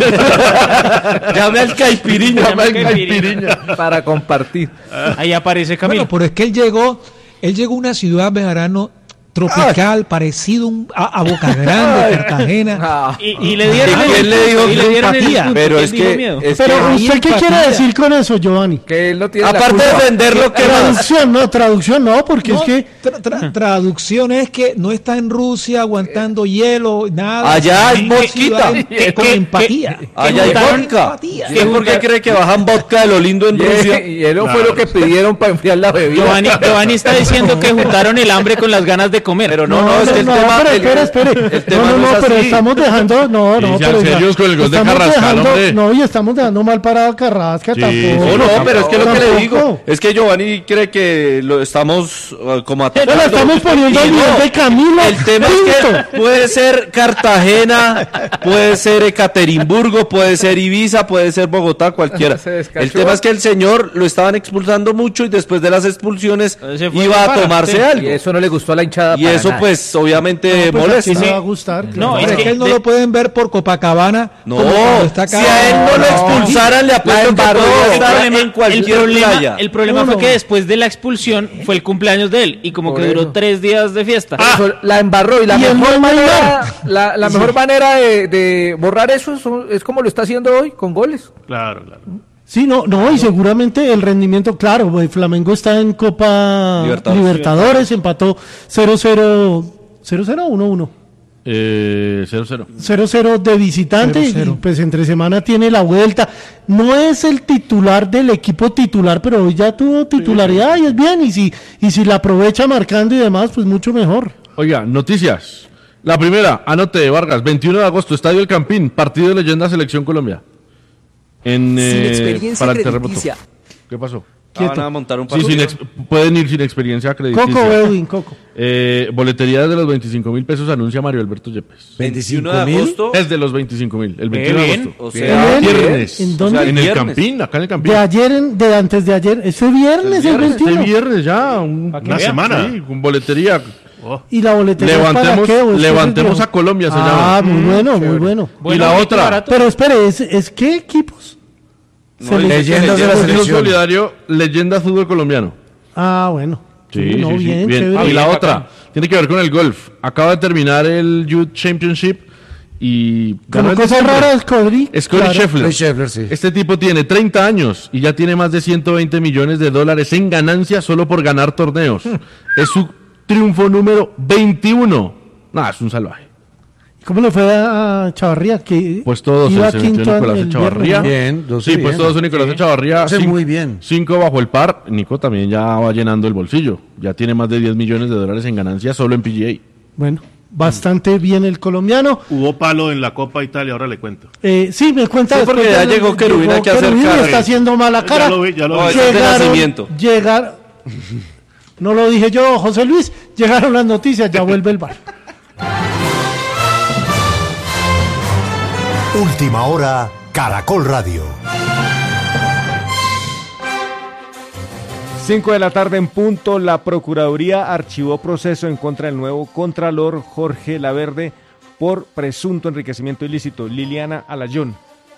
[SPEAKER 2] Llame al caipiriña, llame al caipiriña.
[SPEAKER 16] Para compartir.
[SPEAKER 3] Ahí aparece Camilo.
[SPEAKER 5] Bueno, pero es que él llegó, él llegó a una ciudad, Bejarano, tropical, parecido un- a, a Boca Grande, Cartagena.
[SPEAKER 3] Y, y le dieron
[SPEAKER 5] ¿Y
[SPEAKER 3] el-
[SPEAKER 5] quién le dijo
[SPEAKER 3] y le
[SPEAKER 5] que
[SPEAKER 3] dieron el
[SPEAKER 5] empatía?
[SPEAKER 3] punto,
[SPEAKER 4] Pero
[SPEAKER 3] que
[SPEAKER 4] es
[SPEAKER 3] él dijo
[SPEAKER 4] que-
[SPEAKER 3] miedo.
[SPEAKER 4] es
[SPEAKER 1] Pero
[SPEAKER 4] que-
[SPEAKER 1] ¿usted qué
[SPEAKER 5] empatía.
[SPEAKER 1] quiere decir con eso, Giovanni?
[SPEAKER 16] Que él no tiene
[SPEAKER 4] Aparte
[SPEAKER 16] la
[SPEAKER 4] de
[SPEAKER 16] culpa.
[SPEAKER 4] venderlo, ¿qué más?
[SPEAKER 1] Traducción, no, traducción no, porque
[SPEAKER 5] No,
[SPEAKER 1] es que...
[SPEAKER 5] tra- tra- traducción es que no está en Rusia aguantando hielo, nada.
[SPEAKER 4] Allá
[SPEAKER 5] sino
[SPEAKER 4] es
[SPEAKER 5] una
[SPEAKER 4] vodquita.
[SPEAKER 5] ciudad
[SPEAKER 3] Que-
[SPEAKER 5] con
[SPEAKER 3] que-
[SPEAKER 5] empatía.
[SPEAKER 4] Allá hay
[SPEAKER 5] Con
[SPEAKER 4] vodka.
[SPEAKER 5] empatía.
[SPEAKER 4] ¿Usted por qué cree que bajan vodka de lo lindo en
[SPEAKER 16] Y,
[SPEAKER 4] Rusia?
[SPEAKER 16] y eso fue lo que pidieron para enfriar la bebida.
[SPEAKER 3] Giovanni, Giovanni está diciendo que juntaron el hambre con las ganas de comer.
[SPEAKER 4] Pero no, no, es que el
[SPEAKER 1] no,
[SPEAKER 4] tema...
[SPEAKER 1] pero
[SPEAKER 4] el-
[SPEAKER 1] espere, espere.
[SPEAKER 4] el tema
[SPEAKER 1] no, no,
[SPEAKER 4] no
[SPEAKER 1] no,
[SPEAKER 4] es
[SPEAKER 1] pero
[SPEAKER 4] así.
[SPEAKER 1] estamos dejando, no, no,
[SPEAKER 2] Sí, sean
[SPEAKER 1] pero ya-
[SPEAKER 2] serios con el gol de
[SPEAKER 1] estamos
[SPEAKER 2] Carrascal,
[SPEAKER 1] dejando-
[SPEAKER 2] hombre.
[SPEAKER 1] No, y estamos dejando mal parado a Carrasca
[SPEAKER 2] Sí,
[SPEAKER 1] tampoco.
[SPEAKER 4] No, no, pero es que lo que le
[SPEAKER 1] Tampoco.
[SPEAKER 4] digo es que Giovanni cree que lo estamos uh, como
[SPEAKER 1] Pero
[SPEAKER 4] atacando.
[SPEAKER 1] le estamos poniendo
[SPEAKER 4] Y
[SPEAKER 1] el nivel de Camilo.
[SPEAKER 4] El tema es
[SPEAKER 1] Pinto.
[SPEAKER 4] que puede ser Cartagena, puede ser Ekaterimburgo, puede ser Ibiza, puede ser Bogotá, cualquiera.
[SPEAKER 16] Se descachó.
[SPEAKER 4] El tema es que el señor lo estaban expulsando mucho y después de las expulsiones
[SPEAKER 3] Se fue
[SPEAKER 4] iba
[SPEAKER 3] de
[SPEAKER 4] a
[SPEAKER 3] para,
[SPEAKER 4] tomarse
[SPEAKER 3] sí.
[SPEAKER 4] algo.
[SPEAKER 16] Y eso no le gustó a la hinchada.
[SPEAKER 4] Y
[SPEAKER 16] para
[SPEAKER 4] eso
[SPEAKER 16] nada.
[SPEAKER 4] pues obviamente
[SPEAKER 1] No, pues
[SPEAKER 4] molesta.
[SPEAKER 1] así me va a gustar.
[SPEAKER 3] No,
[SPEAKER 5] Pero
[SPEAKER 3] es
[SPEAKER 5] es que
[SPEAKER 3] que
[SPEAKER 5] él no
[SPEAKER 3] de-
[SPEAKER 5] lo pueden ver por Copacabana.
[SPEAKER 4] No,
[SPEAKER 5] como cuando está
[SPEAKER 4] si
[SPEAKER 5] acá.
[SPEAKER 4] a él no lo
[SPEAKER 5] No.
[SPEAKER 4] expulsaran le apuesto que
[SPEAKER 16] embarró.
[SPEAKER 4] podría
[SPEAKER 3] El
[SPEAKER 4] estar
[SPEAKER 3] problema,
[SPEAKER 4] en cualquier
[SPEAKER 3] el problema,
[SPEAKER 4] playa.
[SPEAKER 3] el problema
[SPEAKER 1] Uno.
[SPEAKER 3] fue que después de la expulsión fue el cumpleaños de él y como
[SPEAKER 16] Por
[SPEAKER 3] que duró
[SPEAKER 16] eso.
[SPEAKER 3] tres días de fiesta.
[SPEAKER 16] Eso, la embarró y la
[SPEAKER 1] Y él
[SPEAKER 16] mejor
[SPEAKER 1] no
[SPEAKER 16] manera,
[SPEAKER 1] bailar.
[SPEAKER 16] la, la mejor manera de, de borrar eso es, es como lo está haciendo hoy, con goles.
[SPEAKER 10] Claro, claro.
[SPEAKER 1] Sí, no, no, y seguramente el rendimiento, claro, el Flamengo está en Copa
[SPEAKER 4] Libertadores.
[SPEAKER 1] Libertadores, empató cero cero, cero cero, uno uno.
[SPEAKER 2] Eh, cero cero.
[SPEAKER 1] cero cero de visitante cero, cero. Y pues entre semana tiene la vuelta. No es el titular del equipo titular, pero hoy ya tuvo titularidad sí. y es bien. Y si, y si la aprovecha marcando y demás, pues mucho mejor.
[SPEAKER 2] Oiga, noticias. La primera, anote Vargas, veintiuno de agosto, Estadio El Campín, partido de leyenda Selección Colombia. En, eh, para el terremoto. ¿Qué pasó?
[SPEAKER 4] Ah, van a montar un partido.
[SPEAKER 2] Sí, sin ex, pueden ir sin experiencia crediticia.
[SPEAKER 1] Coco, Edwin, Coco.
[SPEAKER 2] Eh, boletería de los veinticinco mil pesos anuncia Mario Alberto Yepes.
[SPEAKER 4] ¿veinticinco de agosto?
[SPEAKER 2] Es de los veinticinco mil, el veintiuno de agosto.
[SPEAKER 4] O sea,
[SPEAKER 2] el viernes.
[SPEAKER 1] ¿En dónde?
[SPEAKER 2] O sea, en
[SPEAKER 1] el
[SPEAKER 2] el Campín, acá en el Campín.
[SPEAKER 1] De ayer, en, de antes de ayer, ese viernes, el, viernes, el veintiuno.
[SPEAKER 2] Este viernes ya, un,
[SPEAKER 10] una semana.
[SPEAKER 2] Sí, con boletería.
[SPEAKER 1] Oh. Y la boletería
[SPEAKER 2] levantemos,
[SPEAKER 1] ¿para qué?
[SPEAKER 2] levantemos a Colombia, se
[SPEAKER 1] ah,
[SPEAKER 2] llama.
[SPEAKER 1] Ah, muy bueno, muy bueno.
[SPEAKER 2] Y la otra.
[SPEAKER 1] Pero espere, ¿es, es qué equipos?
[SPEAKER 2] No, leyendas de la selección. Solidario, leyenda fútbol colombiano.
[SPEAKER 1] Ah, bueno.
[SPEAKER 2] Sí,
[SPEAKER 1] sí, no,
[SPEAKER 2] sí,
[SPEAKER 1] bien,
[SPEAKER 2] sí, bien.
[SPEAKER 1] Ah,
[SPEAKER 2] y la
[SPEAKER 1] bien,
[SPEAKER 2] otra,
[SPEAKER 1] acá.
[SPEAKER 2] tiene que ver con el golf. Acaba de terminar el Youth Championship y...
[SPEAKER 1] Como cosa rara es Cody.
[SPEAKER 2] Es Cody Scheffler. Scheffler sí. Este tipo tiene treinta años y ya tiene más de ciento veinte millones de dólares en ganancias solo por ganar torneos. Hmm. Es su triunfo número veintiuno. Nada, es un salvaje.
[SPEAKER 1] ¿Cómo le fue a Chavarría? Que
[SPEAKER 2] pues todos
[SPEAKER 1] iba
[SPEAKER 2] se metió Nicolás Echavarría.
[SPEAKER 9] Bien,
[SPEAKER 2] sí, bien. Pues todos son Nicolás sí. Echavarría.
[SPEAKER 9] Sí, muy bien.
[SPEAKER 2] Cinco bajo el par. Nico también ya va llenando el bolsillo. Ya tiene más de diez millones de dólares en ganancias solo en P G A.
[SPEAKER 1] Bueno, bastante bien el colombiano.
[SPEAKER 10] Hubo palo en la Copa Italia, ahora le cuento.
[SPEAKER 1] Eh, sí, me cuenta
[SPEAKER 4] sí, porque ya llegó Querubín aquí a hacer cara.
[SPEAKER 1] Está haciendo mala cara.
[SPEAKER 10] Ya lo vi, ya lo vi.
[SPEAKER 1] Llegaron, llegar, no lo dije yo, José Luis. Llegaron las noticias, ya vuelve el bar.
[SPEAKER 17] Última hora, Caracol Radio.
[SPEAKER 19] cinco de la tarde en punto, la Procuraduría archivó proceso en contra del nuevo Contralor Jorge Laverde por presunto enriquecimiento ilícito. Liliana Alayón.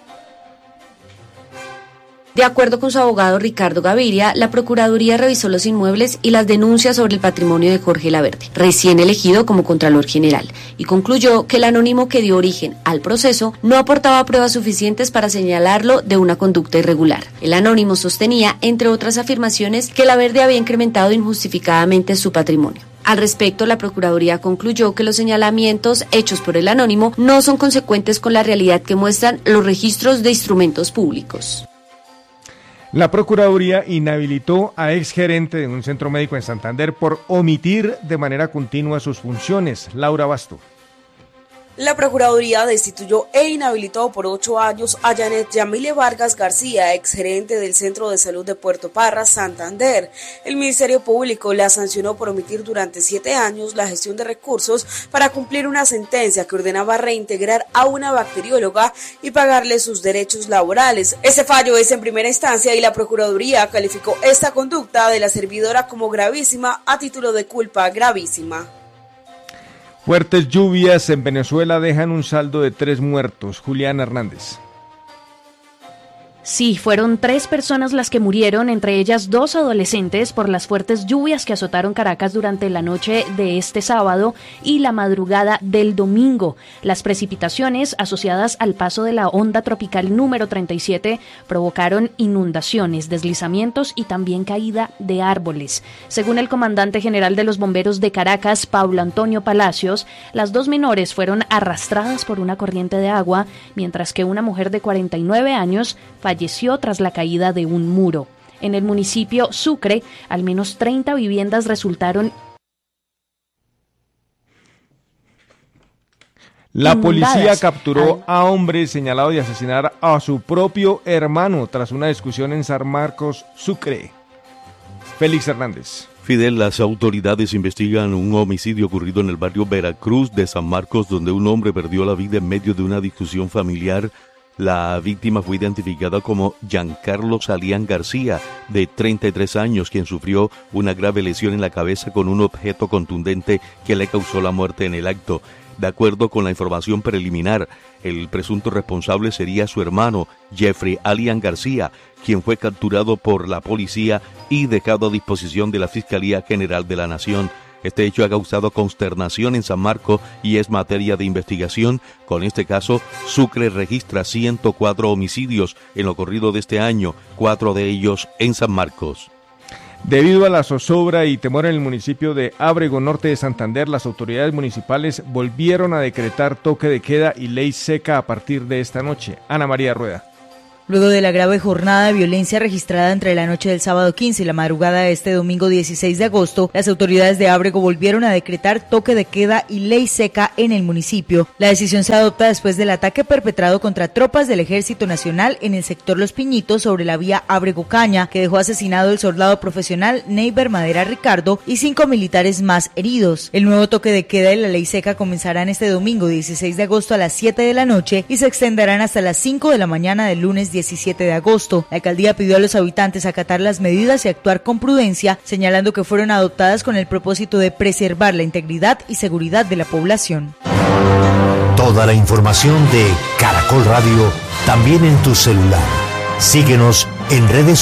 [SPEAKER 20] De acuerdo con su abogado Ricardo Gaviria, la Procuraduría revisó los inmuebles y las denuncias sobre el patrimonio de Jorge Laverde, recién elegido como Contralor General, y concluyó que el anónimo que dio origen al proceso no aportaba pruebas suficientes para señalarlo de una conducta irregular. El anónimo sostenía, entre otras afirmaciones, que Laverde había incrementado injustificadamente su patrimonio. Al respecto, la Procuraduría concluyó que los señalamientos hechos por el anónimo no son consecuentes con la realidad que muestran los registros de instrumentos públicos.
[SPEAKER 19] La Procuraduría inhabilitó a exgerente de un centro médico en Santander por omitir de manera continua sus funciones. Laura Basto.
[SPEAKER 21] La Procuraduría destituyó e inhabilitó por ocho años a Janet Yamile Vargas García, exgerente del Centro de Salud de Puerto Parra, Santander. El Ministerio Público la sancionó por omitir durante siete años la gestión de recursos para cumplir una sentencia que ordenaba reintegrar a una bacterióloga y pagarle sus derechos laborales. Ese fallo es en primera instancia y la Procuraduría calificó esta conducta de la servidora como gravísima a título de culpa gravísima.
[SPEAKER 19] Fuertes lluvias en Venezuela dejan un saldo de tres muertos. Juliana Hernández.
[SPEAKER 22] Sí, fueron tres personas las que murieron, entre ellas dos adolescentes, por las fuertes lluvias que azotaron Caracas durante la noche de este sábado y la madrugada del domingo. Las precipitaciones asociadas al paso de la onda tropical número treinta y siete provocaron inundaciones, deslizamientos y también caída de árboles. Según el comandante general de los bomberos de Caracas, Paulo Antonio Palacios, las dos menores fueron arrastradas por una corriente de agua, mientras que una mujer de cuarenta y nueve años falleció tras la caída de un muro. En el municipio Sucre, al menos treinta viviendas resultaron
[SPEAKER 19] La policía capturó a hombre señalado de asesinar a su propio hermano tras una discusión en San Marcos, Sucre. Félix Hernández.
[SPEAKER 23] Fidel, las autoridades investigan un homicidio ocurrido en el barrio Veracruz de San Marcos, donde un hombre perdió la vida en medio de una discusión familiar. La víctima fue identificada como Giancarlo Salián García, de treinta y tres años, quien sufrió una grave lesión en la cabeza con un objeto contundente que le causó la muerte en el acto. De acuerdo con la información preliminar, el presunto responsable sería su hermano, Jeffrey Alian García, quien fue capturado por la policía y dejado a disposición de la Fiscalía General de la Nación. Este hecho ha causado consternación en San Marcos y es materia de investigación. Con este caso, Sucre registra ciento cuatro homicidios en lo corrido de este año, cuatro de ellos en San Marcos.
[SPEAKER 19] Debido a la zozobra y temor en el municipio de Ábrego, norte de Santander, las autoridades municipales volvieron a decretar toque de queda y ley seca a partir de esta noche. Ana María Rueda.
[SPEAKER 6] Luego de la grave jornada de violencia registrada entre la noche del sábado quince y la madrugada de este domingo dieciséis de agosto, las autoridades de Ábrego volvieron a decretar toque de queda y ley seca en el municipio. La decisión se adopta después del ataque perpetrado contra tropas del Ejército Nacional en el sector Los Piñitos sobre la vía Ábrego-Caña, que dejó asesinado el soldado profesional Neiber Madera Ricardo y cinco militares más heridos. El nuevo toque de queda y la ley seca comenzarán este domingo dieciséis de agosto a las siete de la noche y se extenderán hasta las cinco de la mañana del lunes diecisiete de agosto. La alcaldía pidió a los habitantes acatar las medidas y actuar con prudencia, señalando que fueron adoptadas con el propósito de preservar la integridad y seguridad de la población.
[SPEAKER 17] Toda la información de Caracol Radio también en tu celular. Síguenos en redes